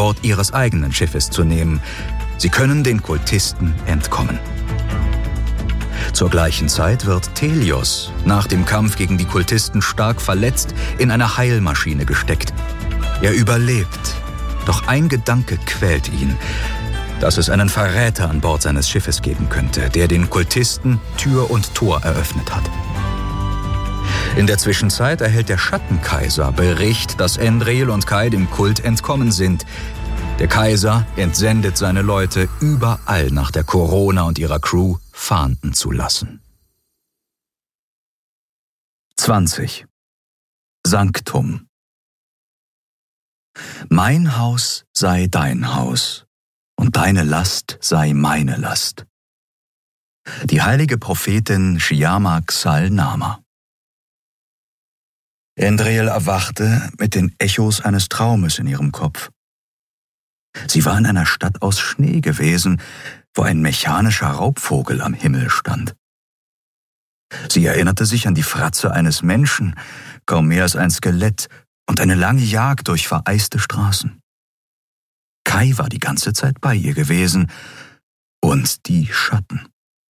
Bord ihres eigenen Schiffes zu nehmen. Sie können den Kultisten entkommen. Zur gleichen Zeit wird Thelios nach dem Kampf gegen die Kultisten stark verletzt in eine Heilmaschine gesteckt. Er überlebt, doch ein Gedanke quält ihn, dass es einen Verräter an Bord seines Schiffes geben könnte, der den Kultisten Tür und Tor eröffnet hat. In der Zwischenzeit erhält der Schattenkaiser Bericht, dass Endril und Kai dem Kult entkommen sind. Der Kaiser entsendet seine Leute, überall nach der Corona und ihrer Crew fahnden zu lassen. 20. Sanctum. Mein Haus sei dein Haus, und deine Last sei meine Last. Die heilige Prophetin Shyama Xal-Nama. Endril erwachte mit den Echos eines Traumes in ihrem Kopf. Sie war in einer Stadt aus Schnee gewesen, wo ein mechanischer Raubvogel am Himmel stand. Sie erinnerte sich an die Fratze eines Menschen, kaum mehr als ein Skelett, und eine lange Jagd durch vereiste Straßen. Kai war die ganze Zeit bei ihr gewesen, und die Schatten.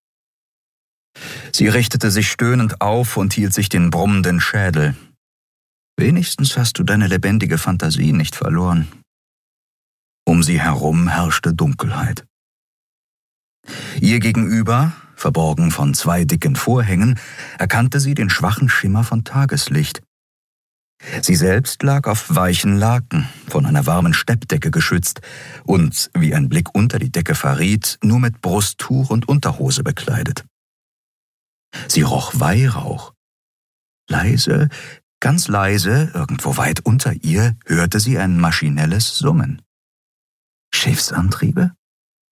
Sie richtete sich stöhnend auf und hielt sich den brummenden Schädel. Wenigstens hast du deine lebendige Fantasie nicht verloren. Um sie herum herrschte Dunkelheit. Ihr gegenüber, verborgen von 2 dicken Vorhängen, erkannte sie den schwachen Schimmer von Tageslicht. Sie selbst lag auf weichen Laken, von einer warmen Steppdecke geschützt und, wie ein Blick unter die Decke verriet, nur mit Brusttuch und Unterhose bekleidet. Sie roch Weihrauch. Leise, ganz leise, irgendwo weit unter ihr, hörte sie ein maschinelles Summen. Schiffsantriebe?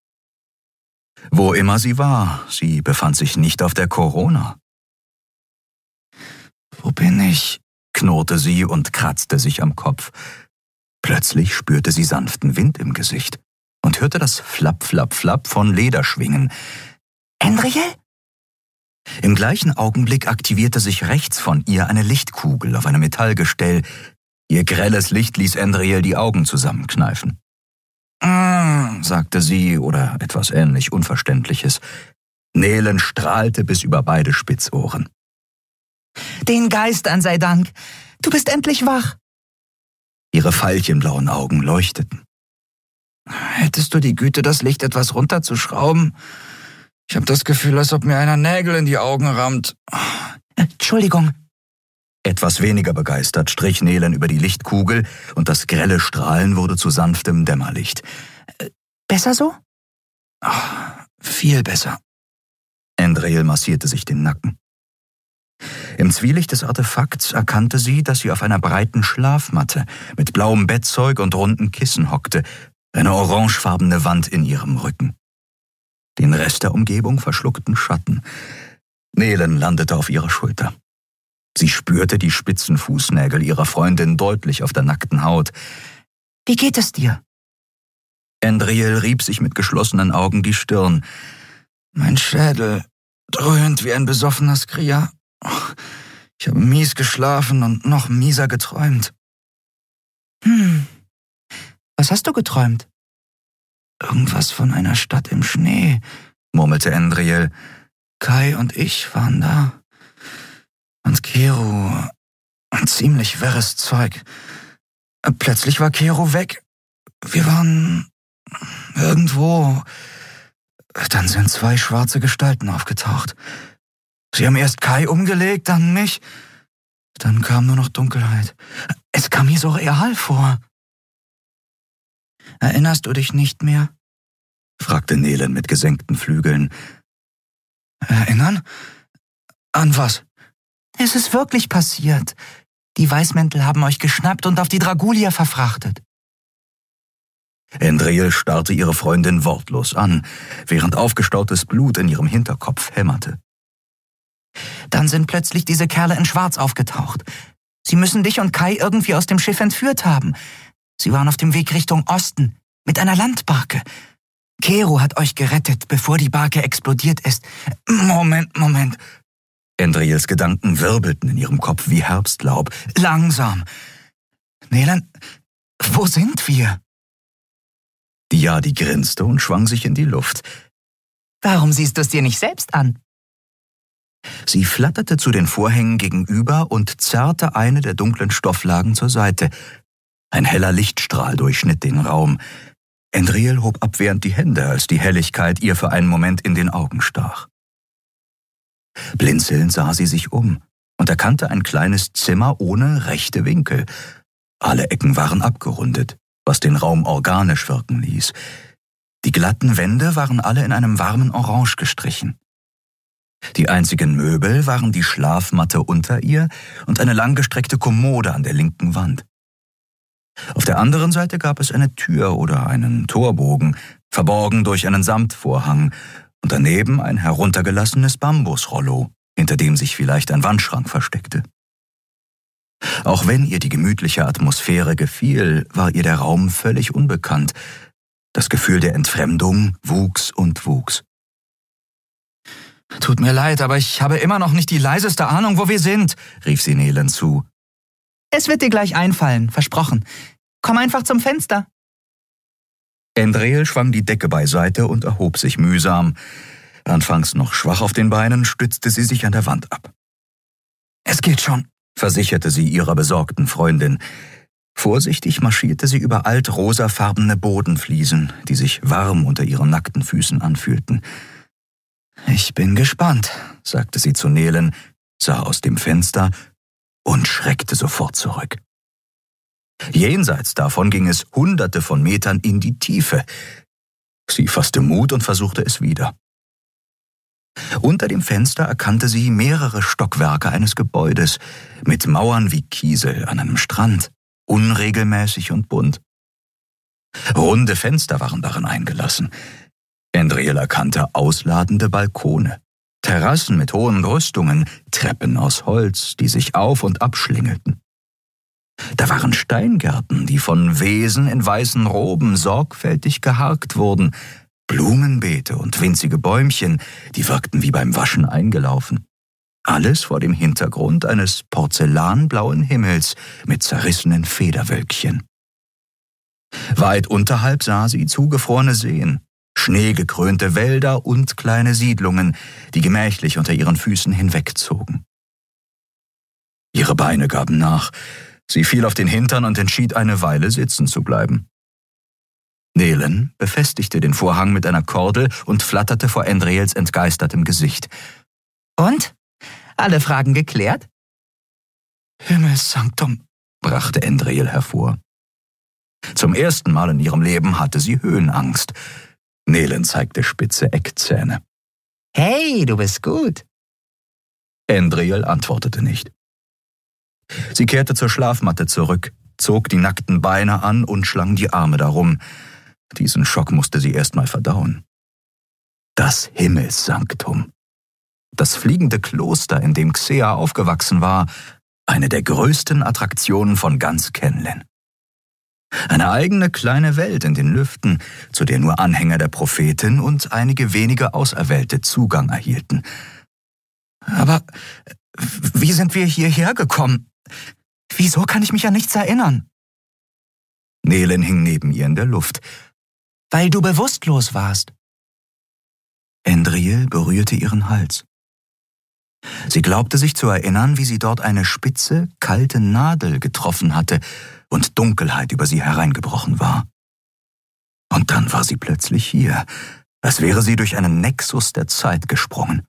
Wo immer sie war, sie befand sich nicht auf der Corona. Wo bin ich? Knurrte sie und kratzte sich am Kopf. Plötzlich spürte sie sanften Wind im Gesicht und hörte das Flapp, Flapp, Flapp von Lederschwingen. Endril? Im gleichen Augenblick aktivierte sich rechts von ihr eine Lichtkugel auf einem Metallgestell. Ihr grelles Licht ließ Endril die Augen zusammenkneifen. Sagte sie, oder etwas ähnlich Unverständliches. Nelen strahlte bis über beide Spitzohren. Den Geistern sei Dank, du bist endlich wach. Ihre veilchenblauen Augen leuchteten. Hättest du die Güte, das Licht etwas runterzuschrauben? Ich habe das Gefühl, als ob mir einer Nägel in die Augen rammt. Entschuldigung. Etwas weniger begeistert strich Nelen über die Lichtkugel und das grelle Strahlen wurde zu sanftem Dämmerlicht. Besser so? Viel besser. Endril massierte sich den Nacken. Im Zwielicht des Artefakts erkannte sie, dass sie auf einer breiten Schlafmatte mit blauem Bettzeug und runden Kissen hockte, eine orangefarbene Wand in ihrem Rücken. Den Rest der Umgebung verschluckten Schatten. Nelen landete auf ihrer Schulter. Sie spürte die spitzen Fußnägel ihrer Freundin deutlich auf der nackten Haut. Wie geht es dir? Endril rieb sich mit geschlossenen Augen die Stirn. Mein Schädel dröhnt wie ein besoffener Skria. Ich habe mies geschlafen und noch mieser geträumt. Was hast du geträumt? Irgendwas von einer Stadt im Schnee, murmelte Endril. Kai und ich waren da. Und Kero, ein ziemlich wirres Zeug. Plötzlich war Kero weg. Wir waren irgendwo. Dann sind 2 schwarze Gestalten aufgetaucht. Sie haben erst Kai umgelegt, dann mich. Dann kam nur noch Dunkelheit. Es kam mir so real vor. Erinnerst du dich nicht mehr? Fragte Nelen mit gesenkten Flügeln. Erinnern? An was? Es ist wirklich passiert. Die Weißmäntel haben euch geschnappt und auf die Dragulia verfrachtet. Endril starrte ihre Freundin wortlos an, während aufgestautes Blut in ihrem Hinterkopf hämmerte. Dann sind plötzlich diese Kerle in Schwarz aufgetaucht. Sie müssen dich und Kai irgendwie aus dem Schiff entführt haben. Sie waren auf dem Weg Richtung Osten, mit einer Landbarke. Kero hat euch gerettet, bevor die Barke explodiert ist. Moment. Endrils Gedanken wirbelten in ihrem Kopf wie Herbstlaub. Langsam. Nelen, wo sind wir? Die grinste und schwang sich in die Luft. »Warum siehst du es dir nicht selbst an?« Sie flatterte zu den Vorhängen gegenüber und zerrte eine der dunklen Stofflagen zur Seite. Ein heller Lichtstrahl durchschnitt den Raum. Endriel hob abwehrend die Hände, als die Helligkeit ihr für einen Moment in den Augen stach. Blinzelnd sah sie sich um und erkannte ein kleines Zimmer ohne rechte Winkel. Alle Ecken waren abgerundet, was den Raum organisch wirken ließ. Die glatten Wände waren alle in einem warmen Orange gestrichen. Die einzigen Möbel waren die Schlafmatte unter ihr und eine langgestreckte Kommode an der linken Wand. Auf der anderen Seite gab es eine Tür oder einen Torbogen, verborgen durch einen Samtvorhang, und daneben ein heruntergelassenes Bambusrollo, hinter dem sich vielleicht ein Wandschrank versteckte. Auch wenn ihr die gemütliche Atmosphäre gefiel, war ihr der Raum völlig unbekannt. Das Gefühl der Entfremdung wuchs und wuchs. »Tut mir leid, aber ich habe immer noch nicht die leiseste Ahnung, wo wir sind«, rief sie Nelen zu. »Es wird dir gleich einfallen, versprochen. Komm einfach zum Fenster.« Endriel schwang die Decke beiseite und erhob sich mühsam. Anfangs noch schwach auf den Beinen, stützte sie sich an der Wand ab. »Es geht schon«, versicherte sie ihrer besorgten Freundin. Vorsichtig marschierte sie über altrosafarbene Bodenfliesen, die sich warm unter ihren nackten Füßen anfühlten. »Ich bin gespannt«, sagte sie zu Nelen, sah aus dem Fenster und schreckte sofort zurück. Jenseits davon ging es Hunderte von Metern in die Tiefe. Sie fasste Mut und versuchte es wieder. Unter dem Fenster erkannte sie mehrere Stockwerke eines Gebäudes, mit Mauern wie Kiesel an einem Strand, unregelmäßig und bunt. Runde Fenster waren darin eingelassen. Endriel erkannte ausladende Balkone, Terrassen mit hohen Brüstungen, Treppen aus Holz, die sich auf- und abschlängelten. Da waren Steingärten, die von Wesen in weißen Roben sorgfältig geharkt wurden, Blumenbeete und winzige Bäumchen, die wirkten wie beim Waschen eingelaufen. Alles vor dem Hintergrund eines porzellanblauen Himmels mit zerrissenen Federwölkchen. Weit unterhalb sah sie zugefrorene Seen, schneegekrönte Wälder und kleine Siedlungen, die gemächlich unter ihren Füßen hinwegzogen. Ihre Beine gaben nach. Sie fiel auf den Hintern und entschied, eine Weile sitzen zu bleiben. Nelen befestigte den Vorhang mit einer Kordel und flatterte vor Endriels entgeistertem Gesicht. »Und? Alle Fragen geklärt?« »Himmelssanktum«, brachte Endriel hervor. Zum ersten Mal in ihrem Leben hatte sie Höhenangst. Nelen zeigte spitze Eckzähne. »Hey, du bist gut.« Endriel antwortete nicht. Sie kehrte zur Schlafmatte zurück, zog die nackten Beine an und schlang die Arme darum. Diesen Schock musste sie erst mal verdauen. Das Himmelssanktum. Das fliegende Kloster, in dem Xea aufgewachsen war, eine der größten Attraktionen von ganz Kenlen. Eine eigene kleine Welt in den Lüften, zu der nur Anhänger der Prophetin und einige wenige Auserwählte Zugang erhielten. »Aber wie sind wir hierher gekommen? Wieso kann ich mich an nichts erinnern?« Nelen hing neben ihr in der Luft. »Weil du bewusstlos warst.« Endriel berührte ihren Hals. Sie glaubte sich zu erinnern, wie sie dort eine spitze, kalte Nadel getroffen hatte und Dunkelheit über sie hereingebrochen war. Und dann war sie plötzlich hier, als wäre sie durch einen Nexus der Zeit gesprungen.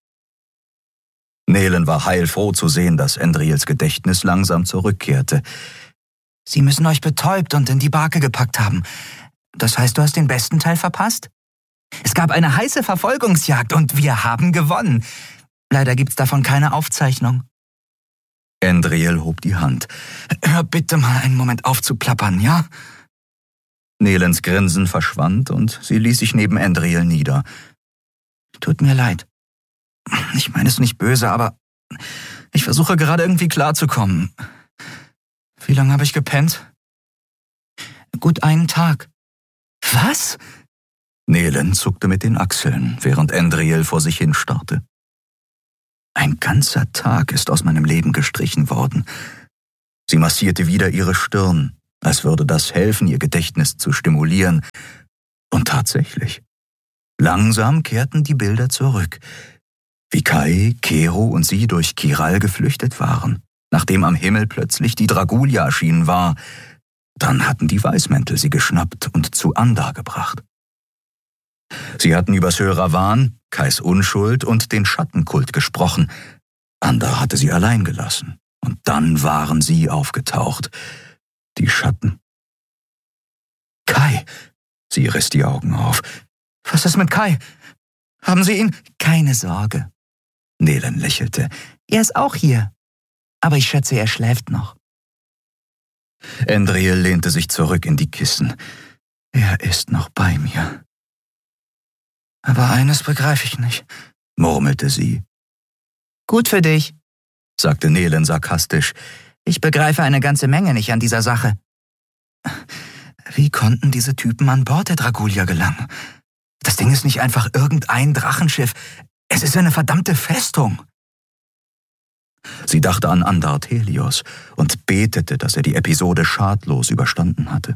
Nelen war heilfroh zu sehen, dass Endriels Gedächtnis langsam zurückkehrte. »Sie müssen euch betäubt und in die Barke gepackt haben. Das heißt, du hast den besten Teil verpasst? Es gab eine heiße Verfolgungsjagd und wir haben gewonnen. Leider gibt's davon keine Aufzeichnung.« Endriel hob die Hand. »Hör bitte mal einen Moment auf zu plappern, ja?« Nelens Grinsen verschwand und sie ließ sich neben Endriel nieder. »Tut mir leid. Ich meine es nicht böse, aber ich versuche gerade irgendwie klarzukommen. Wie lange habe ich gepennt?« »Gut einen Tag.« »Was?« Nelen zuckte mit den Achseln, während Endriel vor sich hinstarrte. »Ein ganzer Tag ist aus meinem Leben gestrichen worden.« Sie massierte wieder ihre Stirn, als würde das helfen, ihr Gedächtnis zu stimulieren. Und tatsächlich, langsam kehrten die Bilder zurück, wie Kai, Kero und sie durch Kiral geflüchtet waren, nachdem am Himmel plötzlich die Dragulia erschienen war. Dann hatten die Weißmäntel sie geschnappt und zu Andar gebracht. Sie hatten über Sylravan, Kais Unschuld und den Schattenkult gesprochen. Andar hatte sie allein gelassen. Und dann waren sie aufgetaucht. Die Schatten. Kai! Sie riss die Augen auf. Was ist mit Kai? Haben Sie ihn? Keine Sorge. Nelen lächelte. Er ist auch hier. Aber ich schätze, er schläft noch. Endriel lehnte sich zurück in die Kissen. Er ist noch bei mir. Aber eines begreife ich nicht, murmelte sie. Gut für dich, sagte Nelen sarkastisch. Ich begreife eine ganze Menge nicht an dieser Sache. Wie konnten diese Typen an Bord der Dragulia gelangen? Das Ding ist nicht einfach irgendein Drachenschiff. Es ist eine verdammte Festung. Sie dachte an Andar Helios und betete, dass er die Episode schadlos überstanden hatte.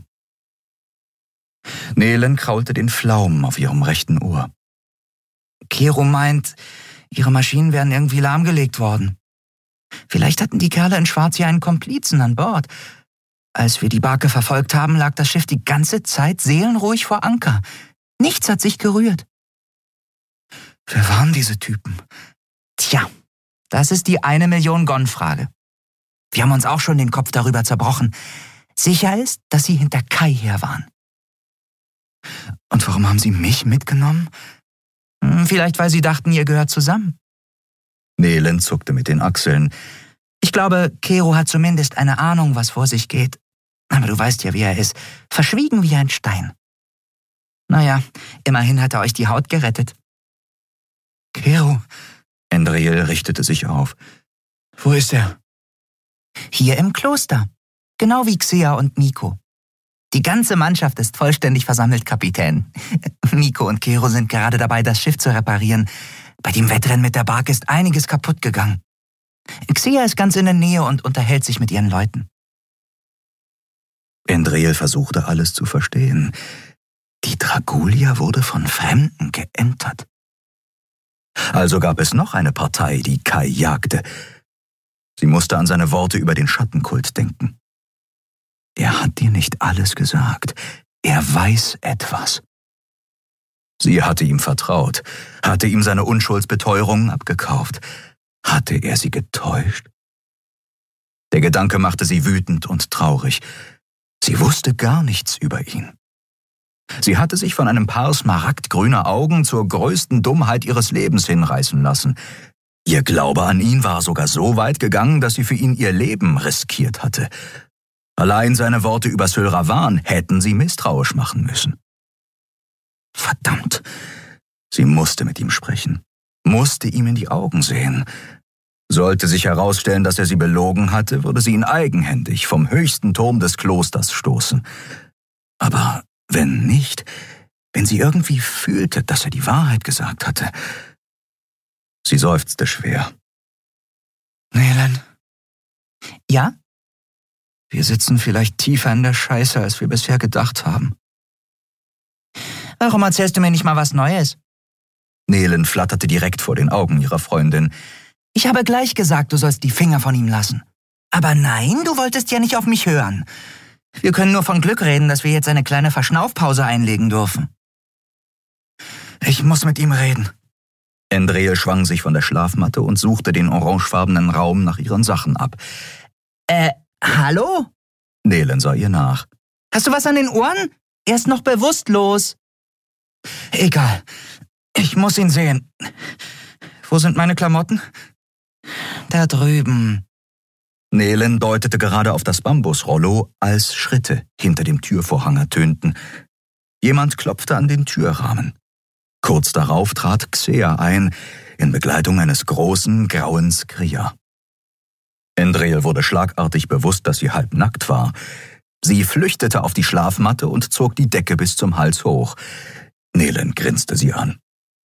Nelen kraulte den Flaum auf ihrem rechten Ohr. Kero meint, ihre Maschinen wären irgendwie lahmgelegt worden. Vielleicht hatten die Kerle in Schwarz hier einen Komplizen an Bord. Als wir die Barke verfolgt haben, lag das Schiff die ganze Zeit seelenruhig vor Anker. Nichts hat sich gerührt. Wer waren diese Typen? Tja, das ist die 1-Million-Gon-Frage. Wir haben uns auch schon den Kopf darüber zerbrochen. Sicher ist, dass sie hinter Kai her waren. Und warum haben sie mich mitgenommen? Vielleicht, weil sie dachten, ihr gehört zusammen. Nelen zuckte mit den Achseln. Ich glaube, Kero hat zumindest eine Ahnung, was vor sich geht. Aber du weißt ja, wie er ist. Verschwiegen wie ein Stein. Naja, immerhin hat er euch die Haut gerettet. Kero. Endriel richtete sich auf. Wo ist er? Hier im Kloster. Genau wie Xea und Miko. Die ganze Mannschaft ist vollständig versammelt, Kapitän. Miko und Kero sind gerade dabei, das Schiff zu reparieren. Bei dem Wettrennen mit der Barke ist einiges kaputt gegangen. Xea ist ganz in der Nähe und unterhält sich mit ihren Leuten. Endriel versuchte alles zu verstehen. Die Dragulia wurde von Fremden geentert. Also gab es noch eine Partei, die Kai jagte. Sie musste an seine Worte über den Schattenkult denken. Er hat dir nicht alles gesagt. Er weiß etwas. Sie hatte ihm vertraut, hatte ihm seine Unschuldsbeteuerungen abgekauft. Hatte er sie getäuscht? Der Gedanke machte sie wütend und traurig. Sie wusste gar nichts über ihn. Sie hatte sich von einem Paar smaragdgrüner Augen zur größten Dummheit ihres Lebens hinreißen lassen. Ihr Glaube an ihn war sogar so weit gegangen, dass sie für ihn ihr Leben riskiert hatte. Allein seine Worte über Sylravan hätten sie misstrauisch machen müssen. Verdammt! Sie musste mit ihm sprechen, musste ihm in die Augen sehen. Sollte sich herausstellen, dass er sie belogen hatte, würde sie ihn eigenhändig vom höchsten Turm des Klosters stoßen. Aber wenn nicht, wenn sie irgendwie fühlte, dass er die Wahrheit gesagt hatte. Sie seufzte schwer. Nelen? Ja? Wir sitzen vielleicht tiefer in der Scheiße, als wir bisher gedacht haben. Warum erzählst du mir nicht mal was Neues? Nelen flatterte direkt vor den Augen ihrer Freundin. Ich habe gleich gesagt, du sollst die Finger von ihm lassen. Aber nein, du wolltest ja nicht auf mich hören. Wir können nur von Glück reden, dass wir jetzt eine kleine Verschnaufpause einlegen dürfen. Ich muss mit ihm reden. Endriel schwang sich von der Schlafmatte und suchte den orangefarbenen Raum nach ihren Sachen ab. Hallo? Nelen sah ihr nach. Hast du was an den Ohren? Er ist noch bewusstlos. Egal. Ich muss ihn sehen. Wo sind meine Klamotten? Da drüben. Nelen deutete gerade auf das Bambusrollo, als Schritte hinter dem Türvorhang ertönten. Jemand klopfte an den Türrahmen. Kurz darauf trat Xea ein, in Begleitung eines großen, grauen Skria. Endriel wurde schlagartig bewusst, dass sie halbnackt war. Sie flüchtete auf die Schlafmatte und zog die Decke bis zum Hals hoch. Nelen grinste sie an.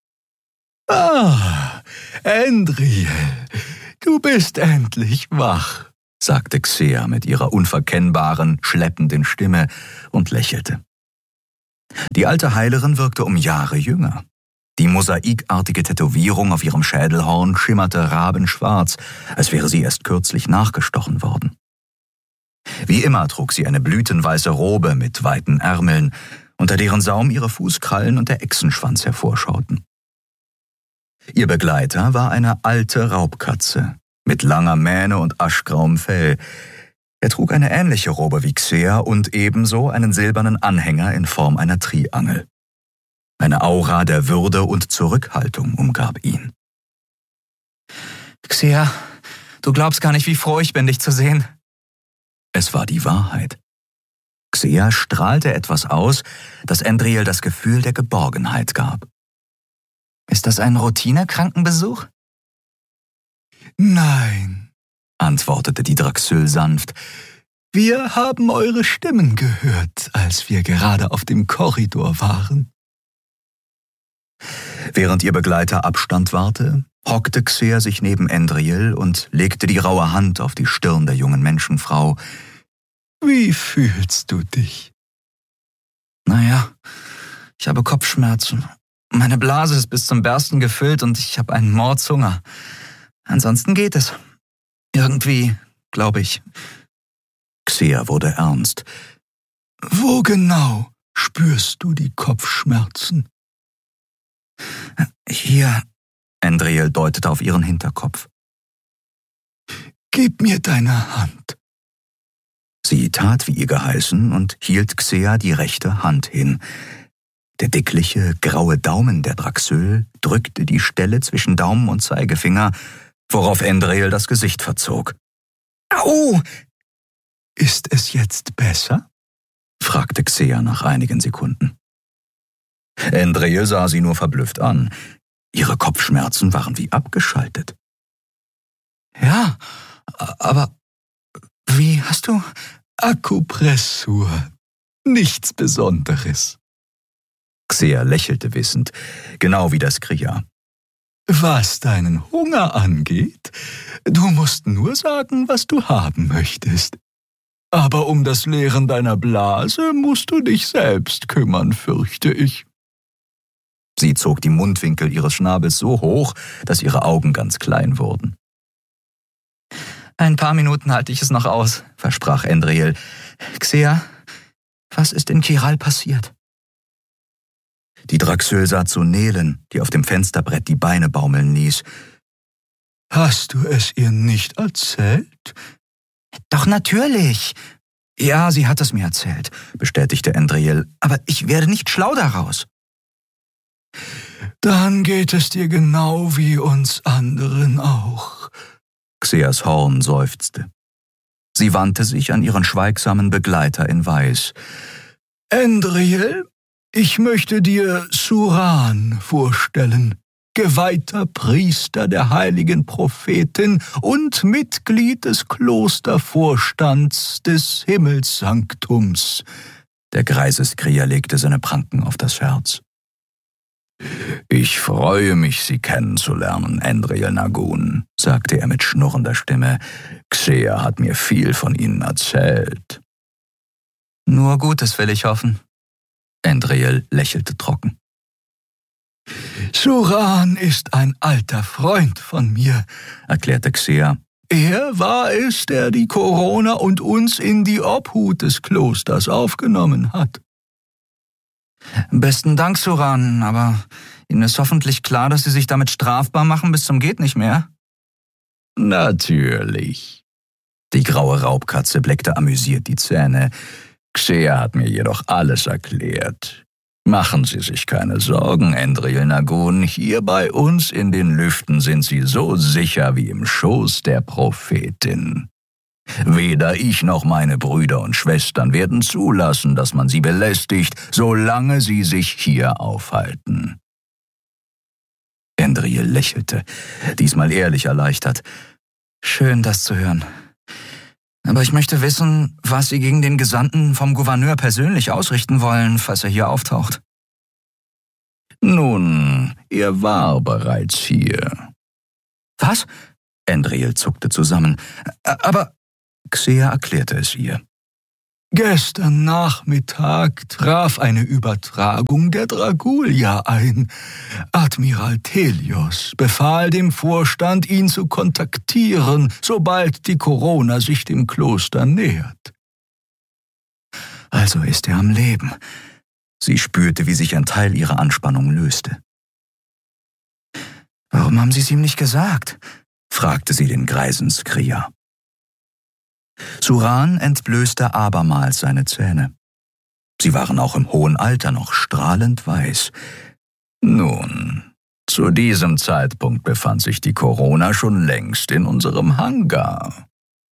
»Ah, Endriel, du bist endlich wach«, sagte Xea mit ihrer unverkennbaren, schleppenden Stimme und lächelte. Die alte Heilerin wirkte um Jahre jünger. Die mosaikartige Tätowierung auf ihrem Schädelhorn schimmerte rabenschwarz, als wäre sie erst kürzlich nachgestochen worden. Wie immer trug sie eine blütenweiße Robe mit weiten Ärmeln, unter deren Saum ihre Fußkrallen und der Echsenschwanz hervorschauten. Ihr Begleiter war eine alte Raubkatze mit langer Mähne und aschgrauem Fell. Er trug eine ähnliche Robe wie Xea und ebenso einen silbernen Anhänger in Form einer Triangel. Eine Aura der Würde und Zurückhaltung umgab ihn. Xea, du glaubst gar nicht, wie froh ich bin, dich zu sehen. Es war die Wahrheit. Xea strahlte etwas aus, das Endriel das Gefühl der Geborgenheit gab. Ist das ein Routine-Krankenbesuch? Nein, antwortete die Draxyl sanft. Wir haben eure Stimmen gehört, als wir gerade auf dem Korridor waren. Während ihr Begleiter Abstand wahrte, hockte Xea sich neben Endriel und legte die raue Hand auf die Stirn der jungen Menschenfrau. Wie fühlst du dich? Naja, ich habe Kopfschmerzen. Meine Blase ist bis zum Bersten gefüllt und ich habe einen Mordshunger. Ansonsten geht es. Irgendwie, glaube ich. Xea wurde ernst. Wo genau spürst du die Kopfschmerzen? Hier. Endriel deutete auf ihren Hinterkopf. Gib mir deine Hand. Sie tat, wie ihr geheißen, und hielt Xea die rechte Hand hin. Der dickliche, graue Daumen der Draxyl drückte die Stelle zwischen Daumen und Zeigefinger, worauf Endriel das Gesicht verzog. Au! Ist es jetzt besser? Fragte Xea nach einigen Sekunden. Endriel sah sie nur verblüfft an. Ihre Kopfschmerzen waren wie abgeschaltet. Ja, aber wie hast du... Akupressur. Nichts Besonderes. Xea lächelte wissend, genau wie das Kria. Was deinen Hunger angeht, du musst nur sagen, was du haben möchtest. Aber um das Leeren deiner Blase musst du dich selbst kümmern, fürchte ich. Sie zog die Mundwinkel ihres Schnabels so hoch, dass ihre Augen ganz klein wurden. Ein paar Minuten halte ich es noch aus, versprach Endriel. Xea, was ist in Kiral passiert? Die Draxyl sah zu Nelen, die auf dem Fensterbrett die Beine baumeln ließ. Hast du es ihr nicht erzählt? Doch natürlich. Ja, sie hat es mir erzählt, bestätigte Endriel, aber ich werde nicht schlau daraus. Dann geht es dir genau wie uns anderen auch. Xeas Horn seufzte. Sie wandte sich an ihren schweigsamen Begleiter in Weiß. Endriel, ich möchte dir Suran vorstellen, geweihter Priester der heiligen Prophetin und Mitglied des Klostervorstands des Himmelssanktums. Der greise Skria legte seine Pranken auf das Herz. Ich freue mich, Sie kennenzulernen, Endriel Nagun, sagte er mit schnurrender Stimme. Xea hat mir viel von Ihnen erzählt. Nur Gutes will ich hoffen. Endriel lächelte trocken. Suran ist ein alter Freund von mir, erklärte Xea. Er war es, der die Corona und uns in die Obhut des Klosters aufgenommen hat. Besten Dank, Suran, aber Ihnen ist hoffentlich klar, dass Sie sich damit strafbar machen bis zum geht nicht mehr? Natürlich. Die graue Raubkatze bleckte amüsiert die Zähne. Xea hat mir jedoch alles erklärt. Machen Sie sich keine Sorgen, Endriel Nagun. Hier bei uns in den Lüften sind Sie so sicher wie im Schoß der Prophetin. Weder ich noch meine Brüder und Schwestern werden zulassen, dass man sie belästigt, solange sie sich hier aufhalten. Endriel lächelte, diesmal ehrlich erleichtert. Schön, das zu hören. Aber ich möchte wissen, was Sie gegen den Gesandten vom Gouverneur persönlich ausrichten wollen, falls er hier auftaucht. Nun, er war bereits hier. Was? Endriel zuckte zusammen. Aber... Xea erklärte es ihr. Gestern Nachmittag traf eine Übertragung der Dragulia ein. Admiral Telios befahl dem Vorstand, ihn zu kontaktieren, sobald die Corona sich dem Kloster nähert. Also ist er am Leben. Sie spürte, wie sich ein Teil ihrer Anspannung löste. »Warum haben Sie es ihm nicht gesagt?« fragte sie den greisen Skria. Suran entblößte abermals seine Zähne. Sie waren auch im hohen Alter noch strahlend weiß. Nun, zu diesem Zeitpunkt befand sich die Corona schon längst in unserem Hangar.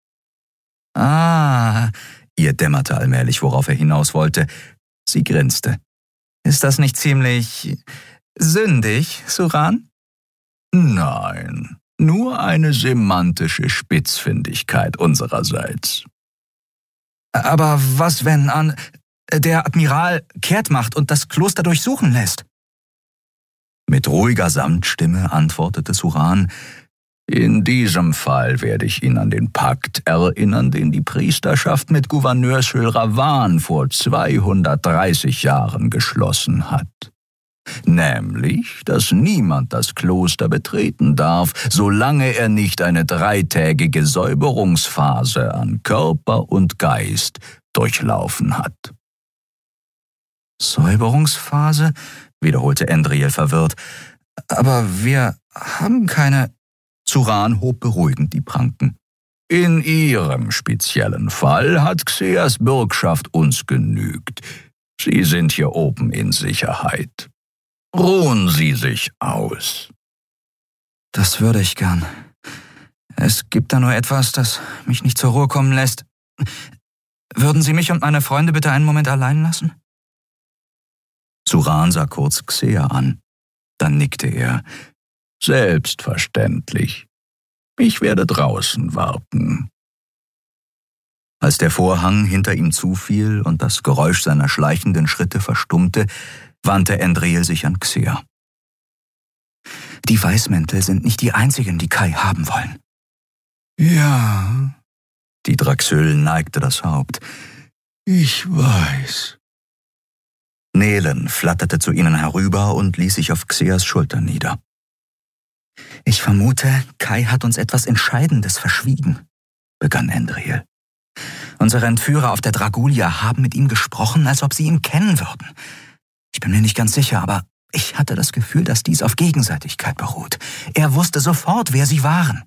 »Ah«, ihr dämmerte allmählich, worauf er hinaus wollte. Sie grinste. »Ist das nicht ziemlich sündig, Suran?« »Nein, nur eine semantische Spitzfindigkeit unsererseits.« »Aber was, wenn der Admiral kehrt macht und das Kloster durchsuchen lässt?« Mit ruhiger Samtstimme antwortete Suran: »In diesem Fall werde ich ihn an den Pakt erinnern, den die Priesterschaft mit Gouverneur Schulravan vor 230 Jahren geschlossen hat. Nämlich, dass niemand das Kloster betreten darf, solange er nicht eine 3-tägige Säuberungsphase an Körper und Geist durchlaufen hat.« »Säuberungsphase?« wiederholte Endriel verwirrt. »Aber wir haben keine...« Suran hob beruhigend die Pranken. »In Ihrem speziellen Fall hat Xeas Bürgschaft uns genügt. Sie sind hier oben in Sicherheit. Ruhen Sie sich aus.« »Das würde ich gern. Es gibt da nur etwas, das mich nicht zur Ruhe kommen lässt. Würden Sie mich und meine Freunde bitte einen Moment allein lassen?« Suran sah kurz Xea an. Dann nickte er. »Selbstverständlich. Ich werde draußen warten.« Als der Vorhang hinter ihm zufiel und das Geräusch seiner schleichenden Schritte verstummte, wandte Endriel sich an Xea. »Die Weißmäntel sind nicht die einzigen, die Kai haben wollen.« »Ja«, die Draxül neigte das Haupt. »Ich weiß.« Nelen flatterte zu ihnen herüber und ließ sich auf Xeas Schulter nieder. »Ich vermute, Kai hat uns etwas Entscheidendes verschwiegen«, begann Endriel. »Unsere Entführer auf der Dragulia haben mit ihm gesprochen, als ob sie ihn kennen würden. Ich bin mir nicht ganz sicher, aber ich hatte das Gefühl, dass dies auf Gegenseitigkeit beruht. Er wusste sofort, wer sie waren.«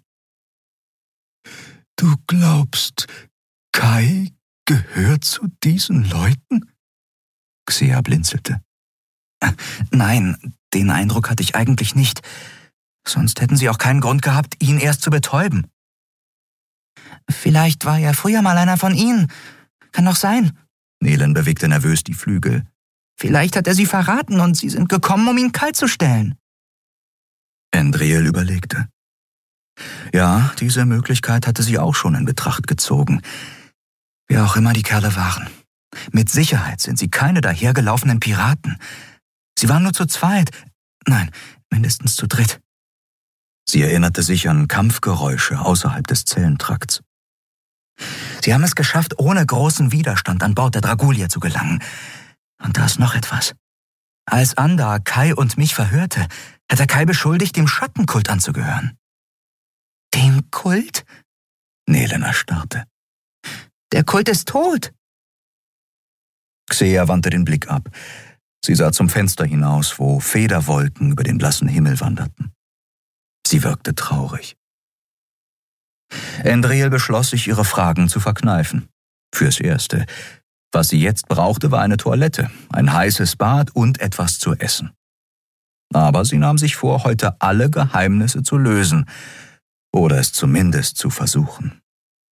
»Du glaubst, Kai gehört zu diesen Leuten?« Xea blinzelte. »Nein, den Eindruck hatte ich eigentlich nicht. Sonst hätten sie auch keinen Grund gehabt, ihn erst zu betäuben.« »Vielleicht war er früher mal einer von ihnen. Kann doch sein.« Nelen bewegte nervös die Flügel. »Vielleicht hat er sie verraten und sie sind gekommen, um ihn kalt zu stellen.« Endriel überlegte. Ja, diese Möglichkeit hatte sie auch schon in Betracht gezogen. Wer auch immer die Kerle waren. Mit Sicherheit sind sie keine dahergelaufenen Piraten. Sie waren nur zu zweit. Nein, mindestens zu dritt. Sie erinnerte sich an Kampfgeräusche außerhalb des Zellentrakts. Sie haben es geschafft, ohne großen Widerstand an Bord der Dragulia zu gelangen. Und da ist noch etwas. Als Andar Kai und mich verhörte, hat er Kai beschuldigt, dem Schattenkult anzugehören. »Dem Kult?« Nelen erstarrte. »Der Kult ist tot!« Xea wandte den Blick ab. Sie sah zum Fenster hinaus, wo Federwolken über den blassen Himmel wanderten. Sie wirkte traurig. Endriel beschloss, sich ihre Fragen zu verkneifen. Fürs Erste. Was sie jetzt brauchte, war eine Toilette, ein heißes Bad und etwas zu essen. Aber sie nahm sich vor, heute alle Geheimnisse zu lösen oder es zumindest zu versuchen.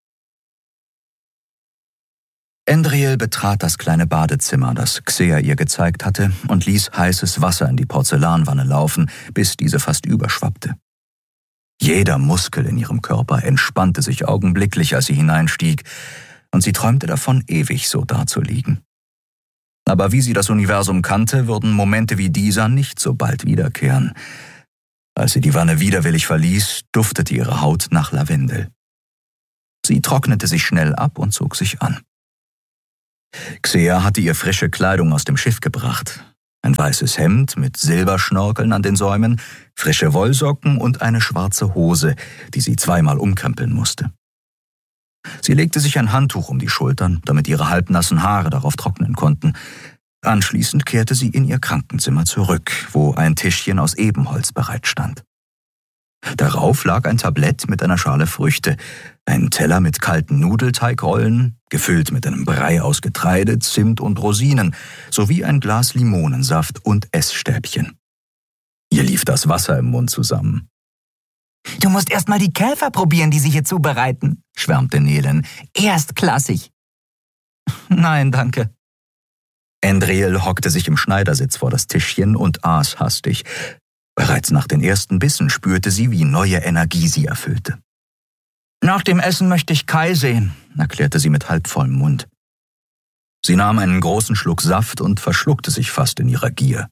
Endriel betrat das kleine Badezimmer, das Xea ihr gezeigt hatte, und ließ heißes Wasser in die Porzellanwanne laufen, bis diese fast überschwappte. Jeder Muskel in ihrem Körper entspannte sich augenblicklich, als sie hineinstieg, und sie träumte davon, ewig so dazuliegen. Aber wie sie das Universum kannte, würden Momente wie dieser nicht so bald wiederkehren. Als sie die Wanne widerwillig verließ, duftete ihre Haut nach Lavendel. Sie trocknete sich schnell ab und zog sich an. Xea hatte ihr frische Kleidung aus dem Schiff gebracht. Ein weißes Hemd mit Silberschnorkeln an den Säumen, frische Wollsocken und eine schwarze Hose, die sie zweimal umkrempeln musste. Sie legte sich ein Handtuch um die Schultern, damit ihre halbnassen Haare darauf trocknen konnten. Anschließend kehrte sie in ihr Krankenzimmer zurück, wo ein Tischchen aus Ebenholz bereitstand. Darauf lag ein Tablett mit einer Schale Früchte, ein Teller mit kalten Nudelteigrollen, gefüllt mit einem Brei aus Getreide, Zimt und Rosinen, sowie ein Glas Limonensaft und Essstäbchen. Ihr lief das Wasser im Mund zusammen. »Du musst erst mal die Käfer probieren, die sie hier zubereiten«, schwärmte Nelen. »Erstklassig.« »Nein, danke.« Endriel hockte sich im Schneidersitz vor das Tischchen und aß hastig. Bereits nach den ersten Bissen spürte sie, wie neue Energie sie erfüllte. »Nach dem Essen möchte ich Kai sehen«, erklärte sie mit halbvollem Mund. Sie nahm einen großen Schluck Saft und verschluckte sich fast in ihrer Gier.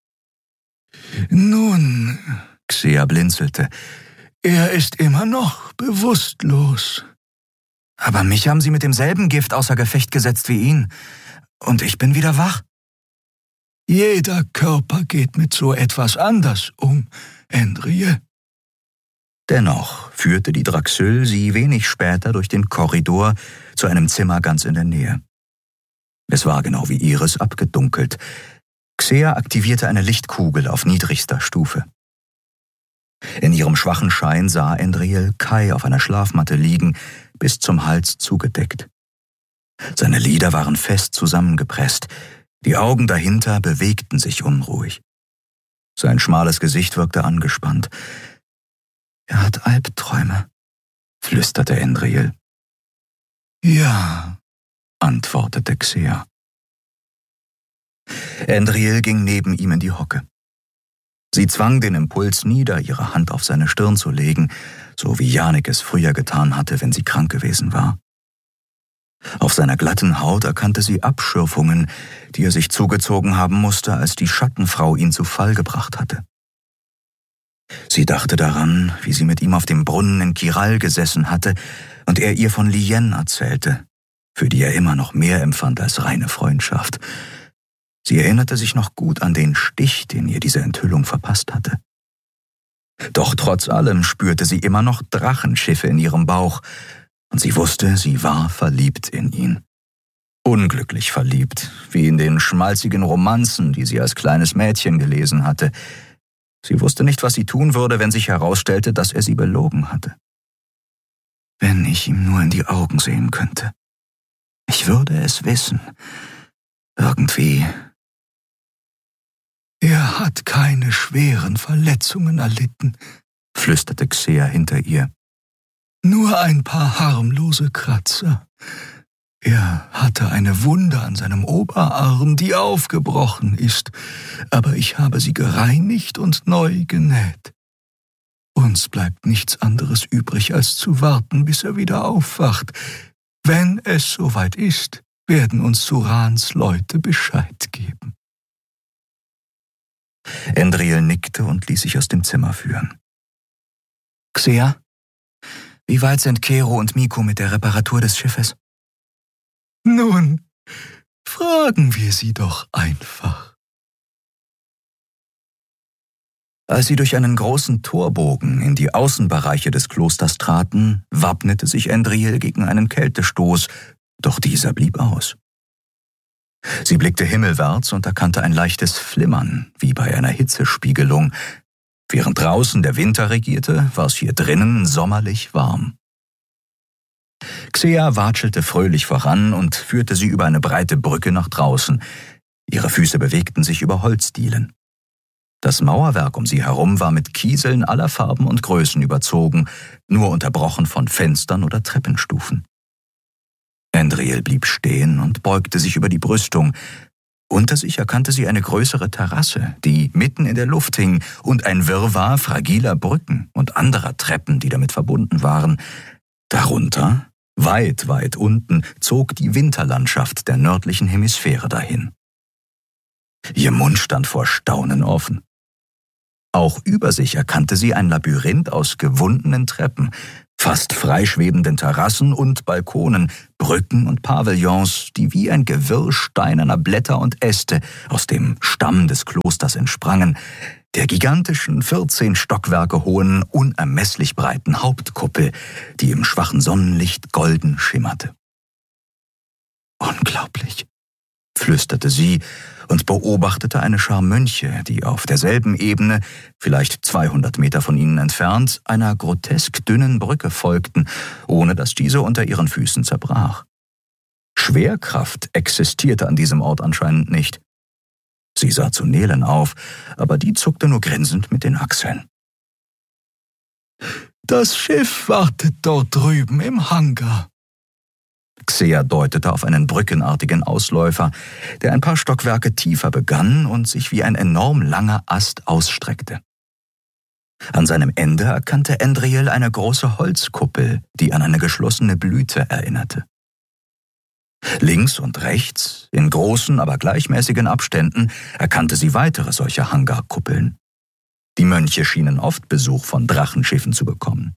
»Nun«, Xea blinzelte, »er ist immer noch bewusstlos.« »Aber mich haben sie mit demselben Gift außer Gefecht gesetzt wie ihn. Und ich bin wieder wach.« »Jeder Körper geht mit so etwas anders um, Endriel.« Dennoch führte die Draxyl sie wenig später durch den Korridor zu einem Zimmer ganz in der Nähe. Es war genau wie ihres abgedunkelt. Xea aktivierte eine Lichtkugel auf niedrigster Stufe. In ihrem schwachen Schein sah Endriel Kai auf einer Schlafmatte liegen, bis zum Hals zugedeckt. Seine Lider waren fest zusammengepresst, die Augen dahinter bewegten sich unruhig. Sein schmales Gesicht wirkte angespannt. »Er hat Albträume«, flüsterte Endriel. »Ja«, antwortete Xea. Endriel ging neben ihm in die Hocke. Sie zwang den Impuls nieder, ihre Hand auf seine Stirn zu legen, so wie Janik es früher getan hatte, wenn sie krank gewesen war. Auf seiner glatten Haut erkannte sie Abschürfungen, die er sich zugezogen haben musste, als die Schattenfrau ihn zu Fall gebracht hatte. Sie dachte daran, wie sie mit ihm auf dem Brunnen in Kiral gesessen hatte und er ihr von Lien erzählte, für die er immer noch mehr empfand als reine Freundschaft. Sie erinnerte sich noch gut an den Stich, den ihr diese Enthüllung verpasst hatte. Doch trotz allem spürte sie immer noch Drachenschiffe in ihrem Bauch, und sie wusste, sie war verliebt in ihn. Unglücklich verliebt, wie in den schmalzigen Romanzen, die sie als kleines Mädchen gelesen hatte. Sie wusste nicht, was sie tun würde, wenn sich herausstellte, dass er sie belogen hatte. Wenn ich ihm nur in die Augen sehen könnte. Ich würde es wissen. Irgendwie. »Er hat keine schweren Verletzungen erlitten«, flüsterte Xea hinter ihr. »Nur ein paar harmlose Kratzer. Er hatte eine Wunde an seinem Oberarm, die aufgebrochen ist, aber ich habe sie gereinigt und neu genäht. Uns bleibt nichts anderes übrig, als zu warten, bis er wieder aufwacht. Wenn es soweit ist, werden uns Surans Leute Bescheid geben.« Endriel nickte und ließ sich aus dem Zimmer führen. »Xea, wie weit sind Kero und Miko mit der Reparatur des Schiffes?« »Nun, fragen wir sie doch einfach.« Als sie durch einen großen Torbogen in die Außenbereiche des Klosters traten, wappnete sich Endriel gegen einen Kältestoß, doch dieser blieb aus. Sie blickte himmelwärts und erkannte ein leichtes Flimmern, wie bei einer Hitzespiegelung. Während draußen der Winter regierte, war es hier drinnen sommerlich warm. Xea watschelte fröhlich voran und führte sie über eine breite Brücke nach draußen. Ihre Füße bewegten sich über Holzdielen. Das Mauerwerk um sie herum war mit Kieseln aller Farben und Größen überzogen, nur unterbrochen von Fenstern oder Treppenstufen. Endriel blieb stehen und beugte sich über die Brüstung. Unter sich erkannte sie eine größere Terrasse, die mitten in der Luft hing, und ein Wirrwarr fragiler Brücken und anderer Treppen, die damit verbunden waren. Darunter, weit, weit unten, zog die Winterlandschaft der nördlichen Hemisphäre dahin. Ihr Mund stand vor Staunen offen. Auch über sich erkannte sie ein Labyrinth aus gewundenen Treppen, fast freischwebenden Terrassen und Balkonen, Brücken und Pavillons, die wie ein Gewirr steinerner Blätter und Äste aus dem Stamm des Klosters entsprangen, der gigantischen 14 Stockwerke hohen, unermesslich breiten Hauptkuppel, die im schwachen Sonnenlicht golden schimmerte. »Unglaublich«, flüsterte sie und beobachtete eine Schar Mönche, die auf derselben Ebene, vielleicht 200 Meter von ihnen entfernt, einer grotesk dünnen Brücke folgten, ohne dass diese unter ihren Füßen zerbrach. Schwerkraft existierte an diesem Ort anscheinend nicht. Sie sah zu Nelen auf, aber die zuckte nur grinsend mit den Achseln. »Das Schiff wartet dort drüben im Hangar.« Xea deutete auf einen brückenartigen Ausläufer, der ein paar Stockwerke tiefer begann und sich wie ein enorm langer Ast ausstreckte. An seinem Ende erkannte Andriel eine große Holzkuppel, die an eine geschlossene Blüte erinnerte. Links und rechts, in großen, aber gleichmäßigen Abständen, erkannte sie weitere solche Hangarkuppeln. Die Mönche schienen oft Besuch von Drachenschiffen zu bekommen.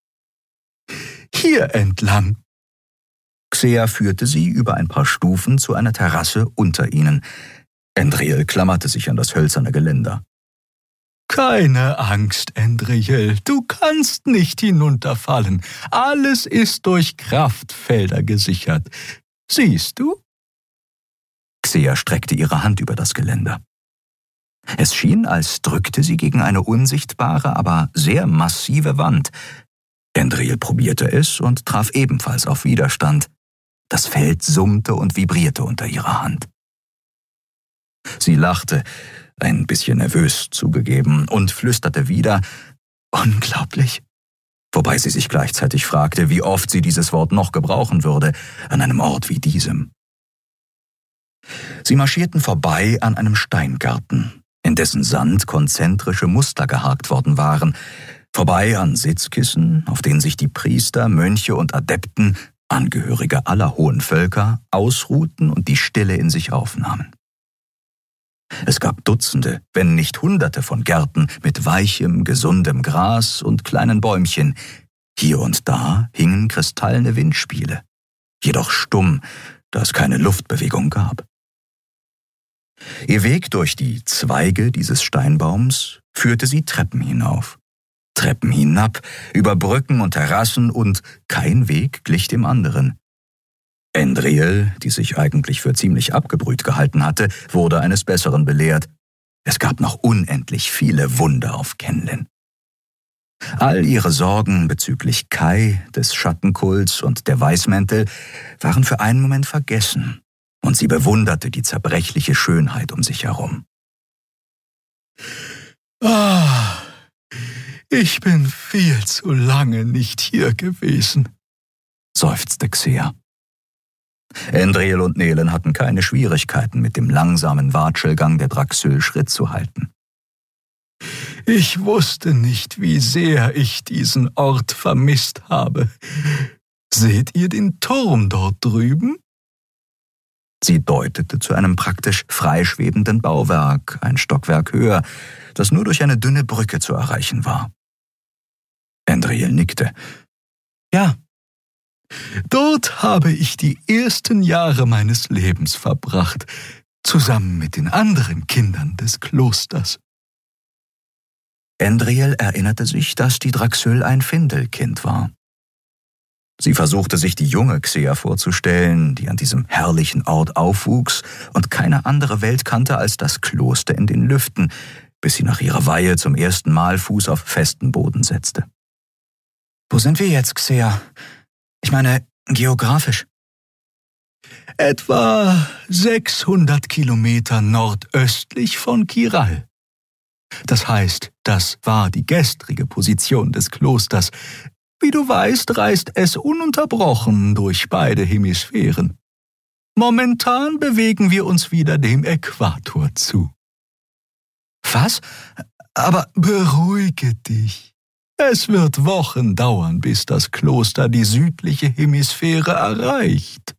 »Hier entlang«, Xea führte sie über ein paar Stufen zu einer Terrasse unter ihnen. Andriel klammerte sich an das hölzerne Geländer. »Keine Angst, Andriel, du kannst nicht hinunterfallen. Alles ist durch Kraftfelder gesichert. Siehst du?« Xea streckte ihre Hand über das Geländer. Es schien, als drückte sie gegen eine unsichtbare, aber sehr massive Wand. Andriel probierte es und traf ebenfalls auf Widerstand. Das Feld summte und vibrierte unter ihrer Hand. Sie lachte, ein bisschen nervös zugegeben, und flüsterte wieder, »Unglaublich«, wobei sie sich gleichzeitig fragte, wie oft sie dieses Wort noch gebrauchen würde, an einem Ort wie diesem. Sie marschierten vorbei an einem Steingarten, in dessen Sand konzentrische Muster gehakt worden waren, vorbei an Sitzkissen, auf denen sich die Priester, Mönche und Adepten, Angehörige aller hohen Völker, ausruhten und die Stille in sich aufnahmen. Es gab Dutzende, wenn nicht Hunderte von Gärten mit weichem, gesundem Gras und kleinen Bäumchen. Hier und da hingen kristallene Windspiele, jedoch stumm, da es keine Luftbewegung gab. Ihr Weg durch die Zweige dieses Steinbaums führte sie Treppen hinauf. Treppen hinab, über Brücken und Terrassen, und kein Weg glich dem anderen. Andriel, die sich eigentlich für ziemlich abgebrüht gehalten hatte, wurde eines Besseren belehrt. Es gab noch unendlich viele Wunder auf Kenlin. All ihre Sorgen bezüglich Kai, des Schattenkults und der Weißmäntel waren für einen Moment vergessen, und sie bewunderte die zerbrechliche Schönheit um sich herum. Ich bin viel zu lange nicht hier gewesen«, seufzte Xea. Andriel und Nelen hatten keine Schwierigkeiten, mit dem langsamen Watschelgang der Draxyl Schritt zu halten. »Ich wusste nicht, wie sehr ich diesen Ort vermisst habe. Seht ihr den Turm dort drüben?« Sie deutete zu einem praktisch freischwebenden Bauwerk, ein Stockwerk höher, das nur durch eine dünne Brücke zu erreichen war. Andriel nickte. »Ja, dort habe ich die ersten Jahre meines Lebens verbracht, zusammen mit den anderen Kindern des Klosters.« Andriel erinnerte sich, dass die Draxyl ein Findelkind war. Sie versuchte sich die junge Xea vorzustellen, die an diesem herrlichen Ort aufwuchs und keine andere Welt kannte als das Kloster in den Lüften, bis sie nach ihrer Weihe zum ersten Mal Fuß auf festen Boden setzte. »Wo sind wir jetzt, Xea? Ich meine, geografisch.« »Etwa 600 Kilometer nordöstlich von Kiral. Das heißt, das war die gestrige Position des Klosters. Wie du weißt, reist es ununterbrochen durch beide Hemisphären. Momentan bewegen wir uns wieder dem Äquator zu.« »Was? Aber beruhige dich. Es wird Wochen dauern, bis das Kloster die südliche Hemisphäre erreicht.«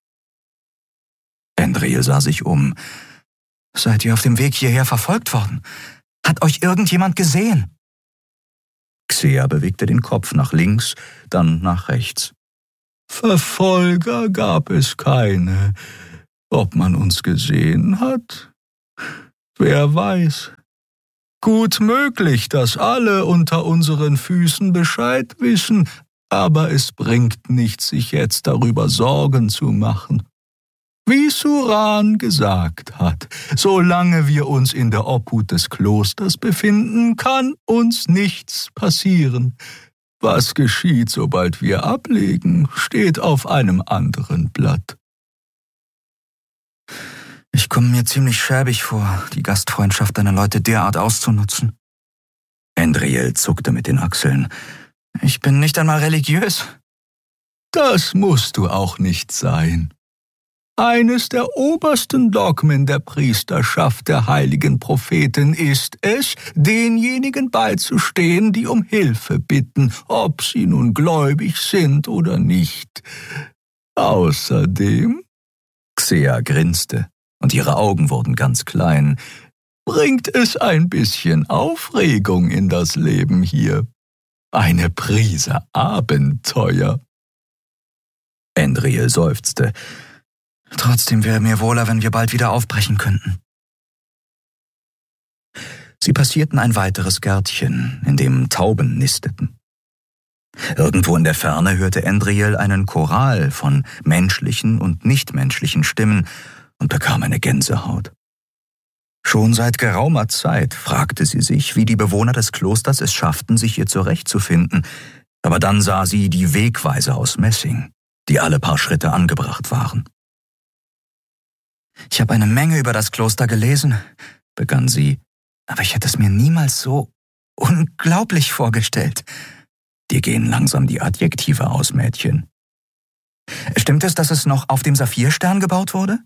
Andriel sah sich um. Seid ihr auf dem Weg hierher verfolgt worden? Hat euch irgendjemand gesehen? Xea bewegte den Kopf nach links, dann nach rechts. Verfolger gab es keine. Ob man uns gesehen hat? Wer weiß. Gut möglich, dass alle unter unseren Füßen Bescheid wissen, aber es bringt nichts, sich jetzt darüber Sorgen zu machen. Wie Suran gesagt hat, solange wir uns in der Obhut des Klosters befinden, kann uns nichts passieren. Was geschieht, sobald wir ablegen, steht auf einem anderen Blatt. Ich komme mir ziemlich schäbig vor, die Gastfreundschaft deiner Leute derart auszunutzen. Endriel zuckte mit den Achseln. Ich bin nicht einmal religiös. Das musst du auch nicht sein. Eines der obersten Dogmen der Priesterschaft der heiligen Propheten ist es, denjenigen beizustehen, die um Hilfe bitten, ob sie nun gläubig sind oder nicht. Außerdem, Xea grinste, und ihre Augen wurden ganz klein, bringt es ein bisschen Aufregung in das Leben hier. Eine Prise Abenteuer. Endriel seufzte. Trotzdem wäre mir wohler, wenn wir bald wieder aufbrechen könnten. Sie passierten ein weiteres Gärtchen, in dem Tauben nisteten. Irgendwo in der Ferne hörte Endriel einen Choral von menschlichen und nichtmenschlichen Stimmen und bekam eine Gänsehaut. Schon seit geraumer Zeit fragte sie sich, wie die Bewohner des Klosters es schafften, sich hier zurechtzufinden, aber dann sah sie die Wegweiser aus Messing, die alle paar Schritte angebracht waren. Ich habe eine Menge über das Kloster gelesen, begann sie, aber ich hätte es mir niemals so unglaublich vorgestellt. Dir gehen langsam die Adjektive aus, Mädchen. Stimmt es, dass es noch auf dem Saphirstern gebaut wurde?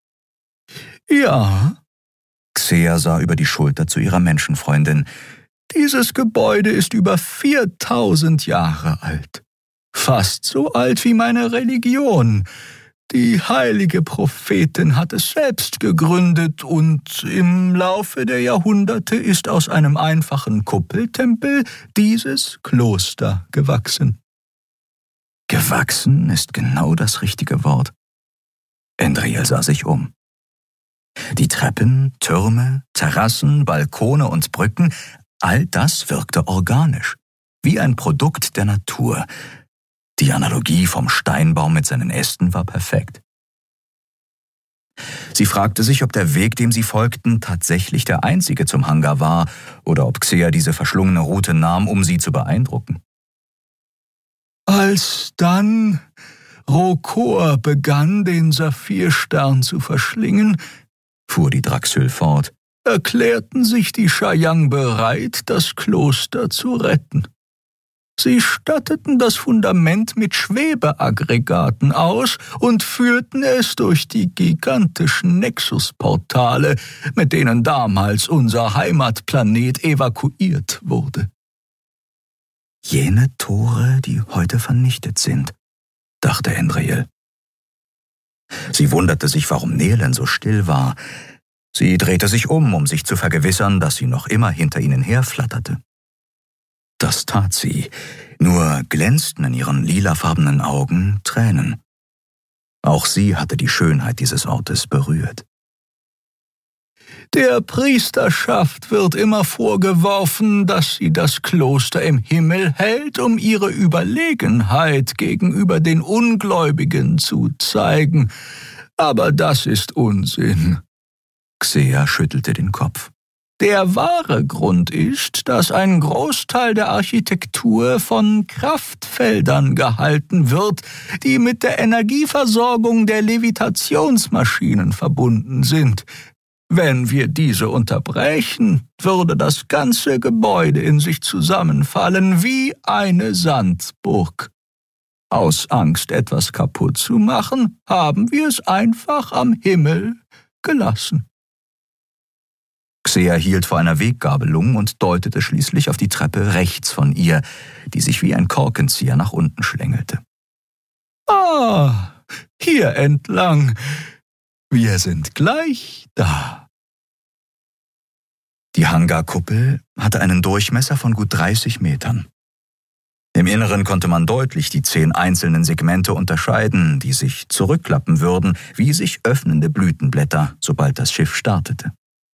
Ja. Xea sah über die Schulter zu ihrer Menschenfreundin. Dieses Gebäude ist über 4000 Jahre alt. Fast so alt wie meine Religion. Die heilige Prophetin hat es selbst gegründet und im Laufe der Jahrhunderte ist aus einem einfachen Kuppeltempel dieses Kloster gewachsen. Gewachsen ist genau das richtige Wort. Endriel sah sich um. Die Treppen, Türme, Terrassen, Balkone und Brücken, all das wirkte organisch, wie ein Produkt der Natur. Die Analogie vom Steinbaum mit seinen Ästen war perfekt. Sie fragte sich, ob der Weg, dem sie folgten, tatsächlich der einzige zum Hangar war oder ob Xea diese verschlungene Route nahm, um sie zu beeindrucken. Als dann Rokor begann, den Saphirstern zu verschlingen, fuhr die Draxül fort, erklärten sich die Shayang bereit, das Kloster zu retten. Sie statteten das Fundament mit Schwebeaggregaten aus und führten es durch die gigantischen Nexusportale, mit denen damals unser Heimatplanet evakuiert wurde. Jene Tore, die heute vernichtet sind, dachte Endriel. Sie wunderte sich, warum Nehlen so still war. Sie drehte sich um sich zu vergewissern, dass sie noch immer hinter ihnen herflatterte. Das tat sie, nur glänzten in ihren lilafarbenen Augen Tränen. Auch sie hatte die Schönheit dieses Ortes berührt. Der Priesterschaft wird immer vorgeworfen, dass sie das Kloster im Himmel hält, um ihre Überlegenheit gegenüber den Ungläubigen zu zeigen. Aber das ist Unsinn. Xea schüttelte den Kopf. Der wahre Grund ist, dass ein Großteil der Architektur von Kraftfeldern gehalten wird, die mit der Energieversorgung der Levitationsmaschinen verbunden sind. Wenn wir diese unterbrechen, würde das ganze Gebäude in sich zusammenfallen wie eine Sandburg. Aus Angst, etwas kaputt zu machen, haben wir es einfach am Himmel gelassen. Xea hielt vor einer Weggabelung und deutete schließlich auf die Treppe rechts von ihr, die sich wie ein Korkenzieher nach unten schlängelte. Ah, hier entlang. Wir sind gleich da. Die Hangarkuppel hatte einen Durchmesser von gut 30 Metern. Im Inneren konnte man deutlich die 10 einzelnen Segmente unterscheiden, die sich zurückklappen würden, wie sich öffnende Blütenblätter, sobald das Schiff startete.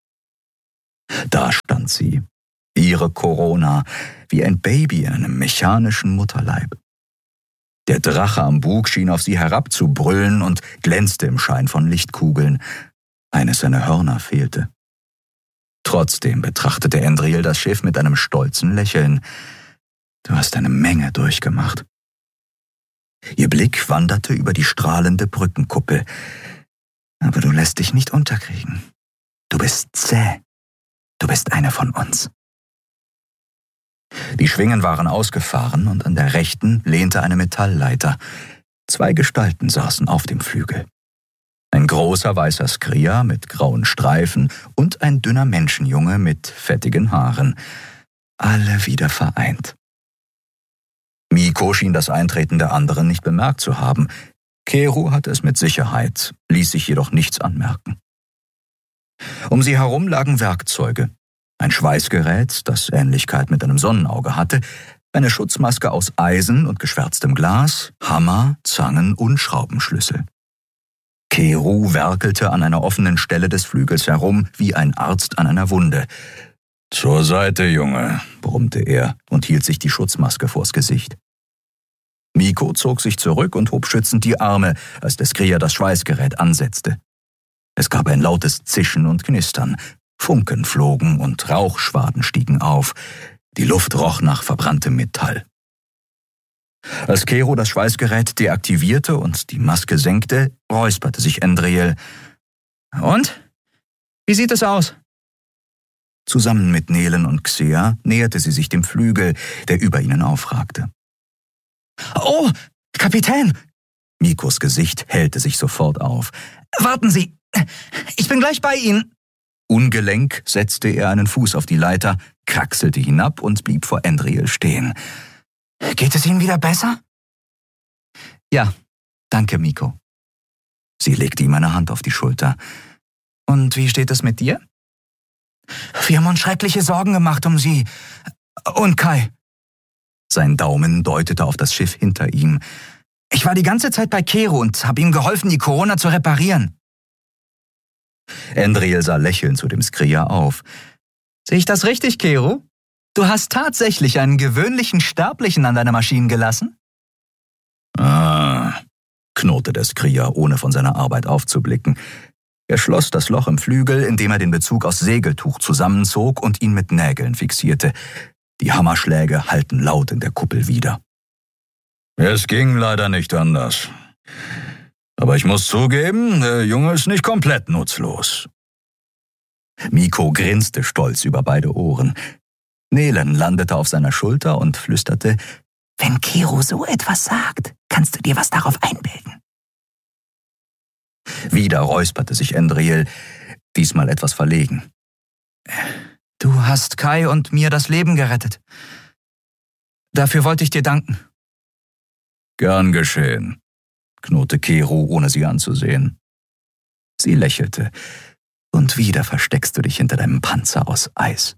Da stand sie, ihre Corona, wie ein Baby in einem mechanischen Mutterleib. Der Drache am Bug schien auf sie herabzubrüllen und glänzte im Schein von Lichtkugeln. Eines seiner Hörner fehlte. Trotzdem betrachtete Endril das Schiff mit einem stolzen Lächeln. Du hast eine Menge durchgemacht. Ihr Blick wanderte über die strahlende Brückenkuppel. Aber du lässt dich nicht unterkriegen. Du bist zäh. Du bist eine von uns. Die Schwingen waren ausgefahren und an der rechten lehnte eine Metallleiter. 2 Gestalten saßen auf dem Flügel. Ein großer weißer Skria mit grauen Streifen und ein dünner Menschenjunge mit fettigen Haaren. Alle wieder vereint. Miko schien das Eintreten der anderen nicht bemerkt zu haben. Keru hatte es mit Sicherheit, ließ sich jedoch nichts anmerken. Um sie herum lagen Werkzeuge. Ein Schweißgerät, das Ähnlichkeit mit einem Sonnenauge hatte, eine Schutzmaske aus Eisen und geschwärztem Glas, Hammer, Zangen und Schraubenschlüssel. Keru werkelte an einer offenen Stelle des Flügels herum, wie ein Arzt an einer Wunde. »Zur Seite, Junge«, brummte er und hielt sich die Schutzmaske vors Gesicht. Miko zog sich zurück und hob schützend die Arme, als der Skria das Schweißgerät ansetzte. Es gab ein lautes Zischen und Knistern. Funken flogen und Rauchschwaden stiegen auf. Die Luft roch nach verbranntem Metall. Als Keru das Schweißgerät deaktivierte und die Maske senkte, räusperte sich Endril. Und? Wie sieht es aus? Zusammen mit Nelen und Xea näherte sie sich dem Flügel, der über ihnen aufragte. »Oh, Kapitän!« Mikos Gesicht hellte sich sofort auf. »Warten Sie! Ich bin gleich bei Ihnen!« Ungelenk setzte er einen Fuß auf die Leiter, kraxelte hinab und blieb vor Endril stehen. »Geht es Ihnen wieder besser?« »Ja, danke, Miko.« Sie legte ihm eine Hand auf die Schulter. »Und wie steht es mit dir?« »Wir haben uns schreckliche Sorgen gemacht um Sie. Und Kai.« Sein Daumen deutete auf das Schiff hinter ihm. »Ich war die ganze Zeit bei Keru und habe ihm geholfen, die Corona zu reparieren.« Endril sah lächelnd zu dem Skria auf. »Sehe ich das richtig, Keru? Du hast tatsächlich einen gewöhnlichen Sterblichen an deine Maschinen gelassen?« »Ah«, knurrte der Skria, ohne von seiner Arbeit aufzublicken. Er schloss das Loch im Flügel, indem er den Bezug aus Segeltuch zusammenzog und ihn mit Nägeln fixierte. Die Hammerschläge hallten laut in der Kuppel wider. »Es ging leider nicht anders. Aber ich muss zugeben, der Junge ist nicht komplett nutzlos.« Miko grinste stolz über beide Ohren. Nelen landete auf seiner Schulter und flüsterte, »Wenn Keru so etwas sagt, kannst du dir was darauf einbilden.« Wieder räusperte sich Endril, diesmal etwas verlegen. »Du hast Kai und mir das Leben gerettet. Dafür wollte ich dir danken.« »Gern geschehen«, knurrte Keru, ohne sie anzusehen. Sie lächelte. »Und wieder versteckst du dich hinter deinem Panzer aus Eis.«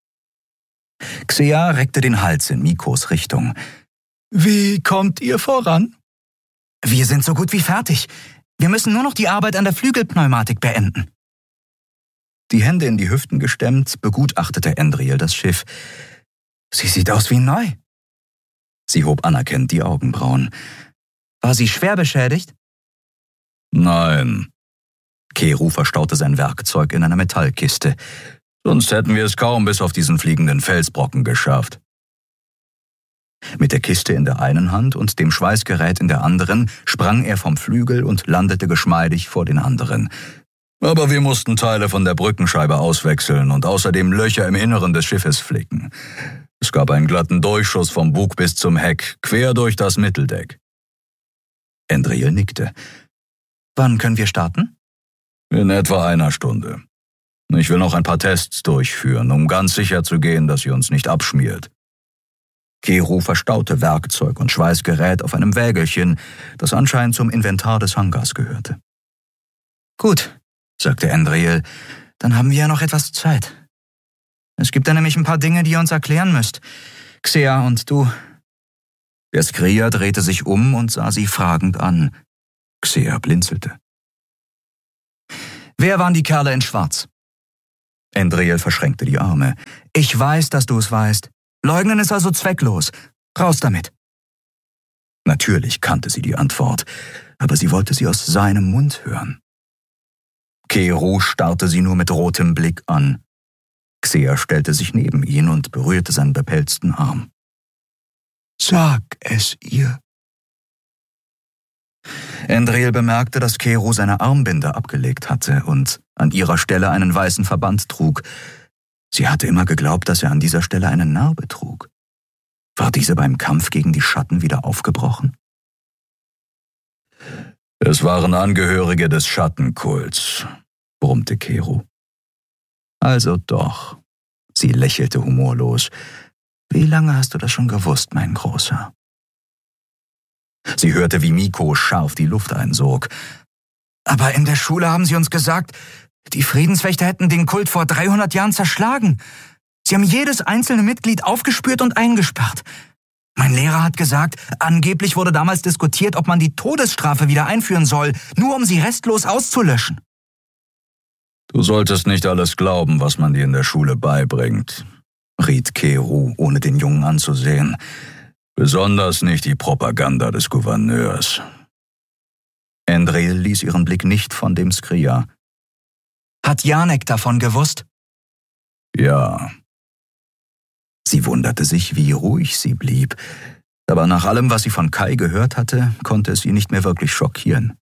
Xea reckte den Hals in Mikos Richtung. »Wie kommt ihr voran?« »Wir sind so gut wie fertig. Wir müssen nur noch die Arbeit an der Flügelpneumatik beenden.« Die Hände in die Hüften gestemmt, begutachtete Endril das Schiff. »Sie sieht aus wie neu.« Sie hob anerkennend die Augenbrauen. »War sie schwer beschädigt?« »Nein.« Keru verstaute sein Werkzeug in einer Metallkiste. »Sonst hätten wir es kaum bis auf diesen fliegenden Felsbrocken geschafft.« Mit der Kiste in der einen Hand und dem Schweißgerät in der anderen sprang er vom Flügel und landete geschmeidig vor den anderen. »Aber wir mussten Teile von der Brückenscheibe auswechseln und außerdem Löcher im Inneren des Schiffes flicken. Es gab einen glatten Durchschuss vom Bug bis zum Heck, quer durch das Mitteldeck.« Endril nickte. »Wann können wir starten?« »In etwa einer Stunde. Ich will noch ein paar Tests durchführen, um ganz sicher zu gehen, dass sie uns nicht abschmiert.« Keru verstaute Werkzeug und Schweißgerät auf einem Wägelchen, das anscheinend zum Inventar des Hangars gehörte. »Gut«, sagte Endril, »dann haben wir ja noch etwas Zeit.« Es gibt da nämlich ein paar Dinge, die ihr uns erklären müsst. Xea und du. Der Skria drehte sich um und sah sie fragend an. Xea blinzelte. Wer waren die Kerle in Schwarz? Endriel verschränkte die Arme. Ich weiß, dass du es weißt. Leugnen ist also zwecklos. Raus damit. Natürlich kannte sie die Antwort, aber sie wollte sie aus seinem Mund hören. Kero starrte sie nur mit rotem Blick an. Xea stellte sich neben ihn und berührte seinen bepelzten Arm. Sag es ihr. Endriel bemerkte, dass Kero seine Armbinde abgelegt hatte und an ihrer Stelle einen weißen Verband trug. Sie hatte immer geglaubt, dass er an dieser Stelle eine Narbe trug. War diese beim Kampf gegen die Schatten wieder aufgebrochen? Es waren Angehörige des Schattenkults, brummte Kero. Also doch. Sie lächelte humorlos. Wie lange hast du das schon gewusst, mein Großer? Sie hörte, wie Miko scharf die Luft einsog. Aber in der Schule haben sie uns gesagt, die Friedenswächter hätten den Kult vor 300 Jahren zerschlagen. Sie haben jedes einzelne Mitglied aufgespürt und eingesperrt. Mein Lehrer hat gesagt, angeblich wurde damals diskutiert, ob man die Todesstrafe wieder einführen soll, nur um sie restlos auszulöschen. Du solltest nicht alles glauben, was man dir in der Schule beibringt, riet Kero, ohne den Jungen anzusehen. Besonders nicht die Propaganda des Gouverneurs. Endriel ließ ihren Blick nicht von dem Skria. Hat Janek davon gewusst? Ja. Sie wunderte sich, wie ruhig sie blieb. Aber nach allem, was sie von Kai gehört hatte, konnte es sie nicht mehr wirklich schockieren.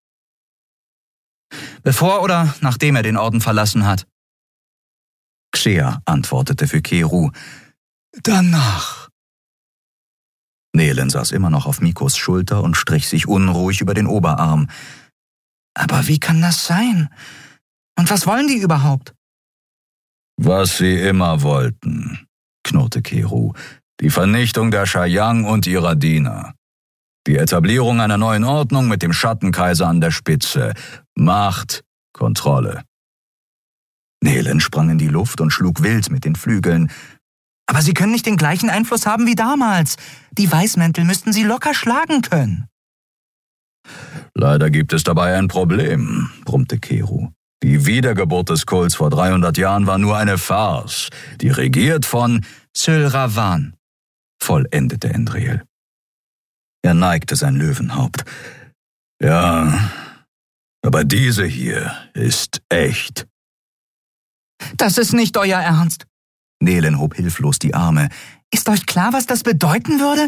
Bevor oder nachdem er den Orden verlassen hat? Xea antwortete für Kero. Danach. Nelen saß immer noch auf Mikos Schulter und strich sich unruhig über den Oberarm. Aber wie kann das sein? Und was wollen die überhaupt? Was sie immer wollten, knurrte Kero. Die Vernichtung der Shayang und ihrer Diener. Die Etablierung einer neuen Ordnung mit dem Schattenkaiser an der Spitze. Macht, Kontrolle. Nelen sprang in die Luft und schlug wild mit den Flügeln. Aber sie können nicht den gleichen Einfluss haben wie damals. Die Weißmäntel müssten sie locker schlagen können. Leider gibt es dabei ein Problem, brummte Kero. Die Wiedergeburt des Kults vor 300 Jahren war nur eine Farce, die regiert von Syl Ravan, vollendete Endriel. Er neigte sein Löwenhaupt. Ja, aber diese hier ist echt. Das ist nicht euer Ernst. Nelen hob hilflos die Arme. Ist euch klar, was das bedeuten würde?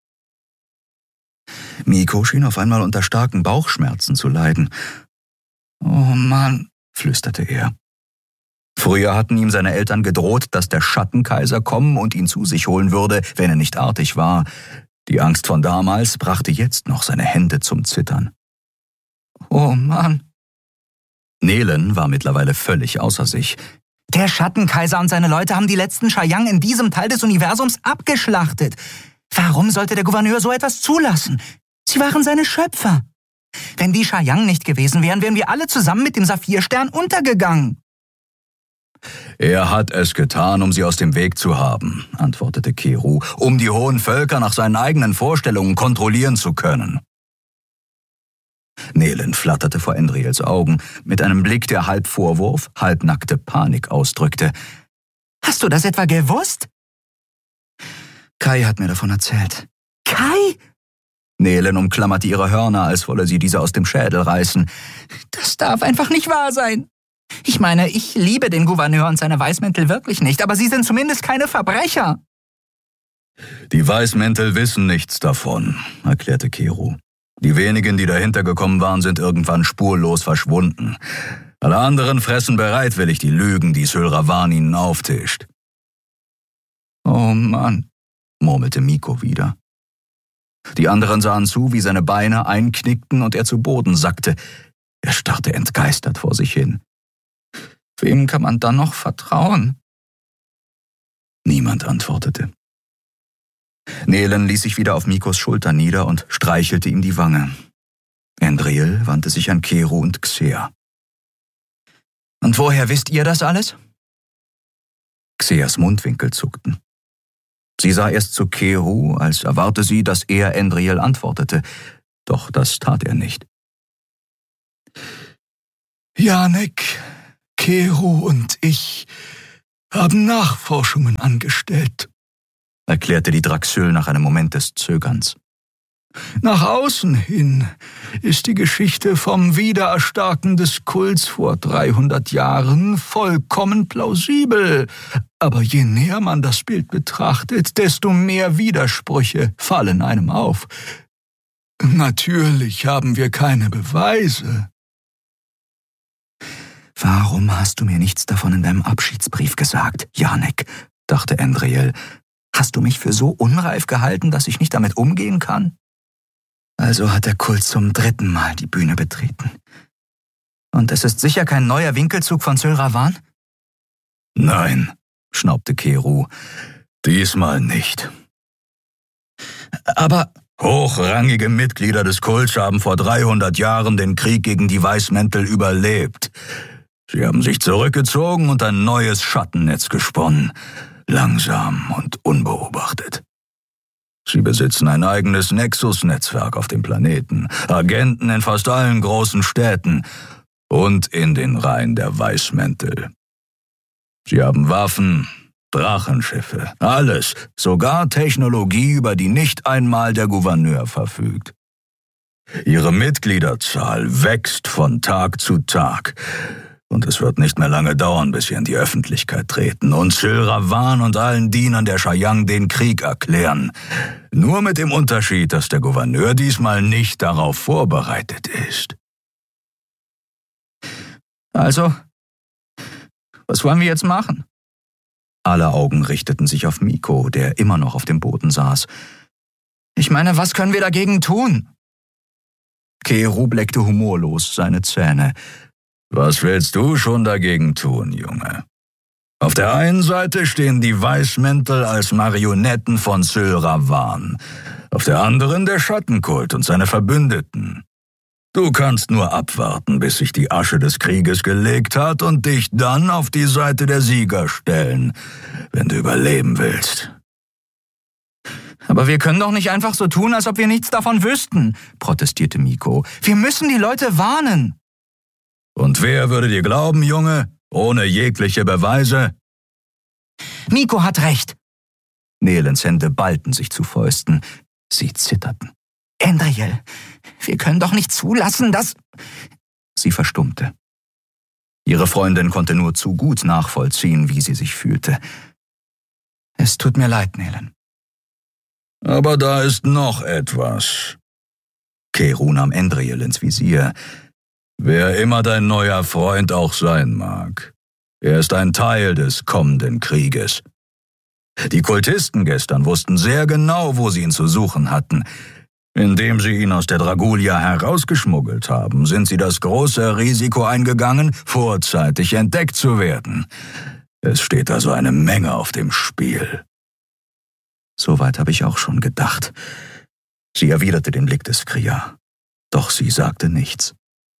Miko schien auf einmal unter starken Bauchschmerzen zu leiden. Oh Mann, flüsterte er. Früher hatten ihm seine Eltern gedroht, dass der Schattenkaiser kommen und ihn zu sich holen würde, wenn er nicht artig war. Die Angst von damals brachte jetzt noch seine Hände zum Zittern. Oh Mann. Nelen war mittlerweile völlig außer sich. Der Schattenkaiser und seine Leute haben die letzten Shayang in diesem Teil des Universums abgeschlachtet. Warum sollte der Gouverneur so etwas zulassen? Sie waren seine Schöpfer. Wenn die Shayang nicht gewesen wären, wären wir alle zusammen mit dem Saphirstern untergegangen. Er hat es getan, um sie aus dem Weg zu haben, antwortete Kero, um die hohen Völker nach seinen eigenen Vorstellungen kontrollieren zu können. Nelen flatterte vor Endriels Augen mit einem Blick, der halb Vorwurf, halb nackte Panik ausdrückte. Hast du das etwa gewusst? Kai hat mir davon erzählt. Kai? Nelen umklammerte ihre Hörner, als wolle sie diese aus dem Schädel reißen. Das darf einfach nicht wahr sein. Ich meine, ich liebe den Gouverneur und seine Weißmäntel wirklich nicht, aber sie sind zumindest keine Verbrecher. Die Weißmäntel wissen nichts davon, erklärte Kero. Die wenigen, die dahinter gekommen waren, sind irgendwann spurlos verschwunden. Alle anderen fressen bereitwillig die Lügen, die Syl Ravan ihnen auftischt. Oh Mann, murmelte Miko wieder. Die anderen sahen zu, wie seine Beine einknickten und er zu Boden sackte. Er starrte entgeistert vor sich hin. Wem kann man dann noch vertrauen? Niemand antwortete. Nelen ließ sich wieder auf Mikos Schulter nieder und streichelte ihm die Wange. Endriel wandte sich an Kero und Xea. Und woher wisst ihr das alles? Xeas Mundwinkel zuckten. Sie sah erst zu Keru, als erwarte sie, dass er Endriel antwortete. Doch das tat er nicht. Janek, Keru und ich haben Nachforschungen angestellt, erklärte die Draxyl nach einem Moment des Zögerns. Nach außen hin ist die Geschichte vom Wiedererstarken des Kults vor 300 Jahren vollkommen plausibel. Aber je näher man das Bild betrachtet, desto mehr Widersprüche fallen einem auf. Natürlich haben wir keine Beweise. »Warum hast du mir nichts davon in deinem Abschiedsbrief gesagt, Janek?« dachte Endriel. »Hast du mich für so unreif gehalten, dass ich nicht damit umgehen kann?« Also hat der Kult zum 3. Mal die Bühne betreten. Und es ist sicher kein neuer Winkelzug von Syl Ravan? Nein, schnaubte Keru, diesmal nicht. Aber hochrangige Mitglieder des Kults haben vor 300 Jahren den Krieg gegen die Weißmäntel überlebt. Sie haben sich zurückgezogen und ein neues Schattennetz gesponnen, langsam und unbeobachtet. Sie besitzen ein eigenes Nexus-Netzwerk auf dem Planeten, Agenten in fast allen großen Städten und in den Reihen der Weißmäntel. Sie haben Waffen, Drachenschiffe, alles, sogar Technologie, über die nicht einmal der Gouverneur verfügt. Ihre Mitgliederzahl wächst von Tag zu Tag. Und es wird nicht mehr lange dauern, bis sie in die Öffentlichkeit treten und Syl Ravan und allen Dienern der Shayang den Krieg erklären. Nur mit dem Unterschied, dass der Gouverneur diesmal nicht darauf vorbereitet ist. Also, was wollen wir jetzt machen? Alle Augen richteten sich auf Miko, der immer noch auf dem Boden saß. Ich meine, was können wir dagegen tun? Keru bleckte humorlos seine Zähne. Was willst du schon dagegen tun, Junge? Auf der einen Seite stehen die Weißmäntel als Marionetten von Syl Ravan, auf der anderen der Schattenkult und seine Verbündeten. Du kannst nur abwarten, bis sich die Asche des Krieges gelegt hat und dich dann auf die Seite der Sieger stellen, wenn du überleben willst. Aber wir können doch nicht einfach so tun, als ob wir nichts davon wüssten, protestierte Miko. Wir müssen die Leute warnen. Und wer würde dir glauben, Junge, ohne jegliche Beweise? Miko hat recht. Nelens Hände ballten sich zu Fäusten. Sie zitterten. Endriel, wir können doch nicht zulassen, dass... Sie verstummte. Ihre Freundin konnte nur zu gut nachvollziehen, wie sie sich fühlte. Es tut mir leid, Nelen. Aber da ist noch etwas. Keru nahm Endriel ins Visier. Wer immer dein neuer Freund auch sein mag, er ist ein Teil des kommenden Krieges. Die Kultisten gestern wussten sehr genau, wo sie ihn zu suchen hatten. Indem sie ihn aus der Dragulia herausgeschmuggelt haben, sind sie das große Risiko eingegangen, vorzeitig entdeckt zu werden. Es steht also eine Menge auf dem Spiel. Soweit habe ich auch schon gedacht. Sie erwiderte den Blick des Kria. Doch sie sagte nichts.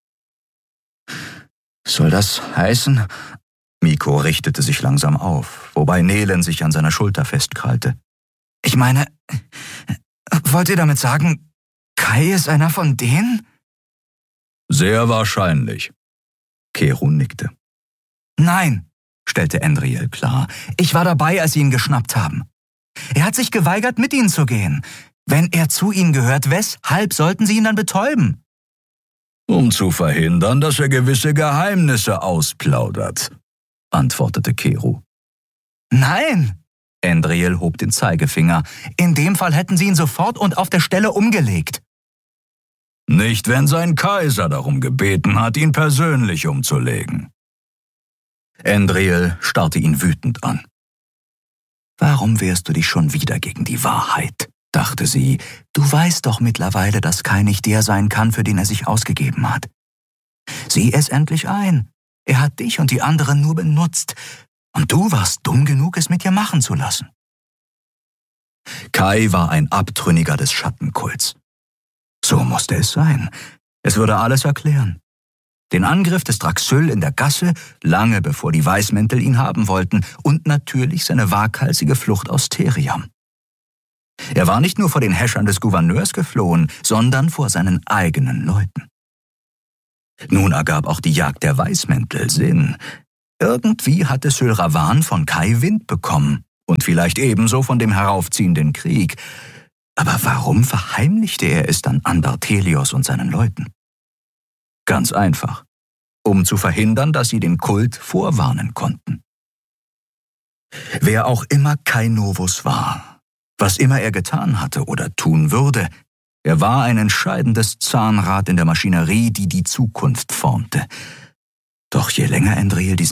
Soll das heißen? Miko richtete sich langsam auf, wobei Nelen sich an seiner Schulter festkrallte. Ich meine, wollt ihr damit sagen, Kai ist einer von denen? Sehr wahrscheinlich. Keru nickte. Nein, stellte Endriel klar. Ich war dabei, als sie ihn geschnappt haben. Er hat sich geweigert, mit ihnen zu gehen. Wenn er zu ihnen gehört, weshalb sollten sie ihn dann betäuben? Um zu verhindern, dass er gewisse Geheimnisse ausplaudert, antwortete Keru. Nein, Endriel hob den Zeigefinger. In dem Fall hätten sie ihn sofort und auf der Stelle umgelegt. Nicht, wenn sein Kaiser darum gebeten hat, ihn persönlich umzulegen. Endriel starrte ihn wütend an. Warum wehrst du dich schon wieder gegen die Wahrheit? Dachte sie. Du weißt doch mittlerweile, dass Kai nicht der sein kann, für den er sich ausgegeben hat. Sieh es endlich ein. Er hat dich und die anderen nur benutzt. Und du warst dumm genug, es mit dir machen zu lassen. Kai war ein Abtrünniger des Schattenkults. So musste es sein. Es würde alles erklären. Den Angriff des Draxyl in der Gasse, lange bevor die Weißmäntel ihn haben wollten, und natürlich seine waghalsige Flucht aus Theriam. Er war nicht nur vor den Häschern des Gouverneurs geflohen, sondern vor seinen eigenen Leuten. Nun ergab auch die Jagd der Weißmäntel Sinn. Irgendwie hatte Syl Ravan von Kai Wind bekommen und vielleicht ebenso von dem heraufziehenden Krieg. Aber warum verheimlichte er es dann an Barthelios und seinen Leuten? Ganz einfach, um zu verhindern, dass sie den Kult vorwarnen konnten. Wer auch immer Kai Novus war, was immer er getan hatte oder tun würde, er war ein entscheidendes Zahnrad in der Maschinerie, die die Zukunft formte. Doch je länger Endril diesen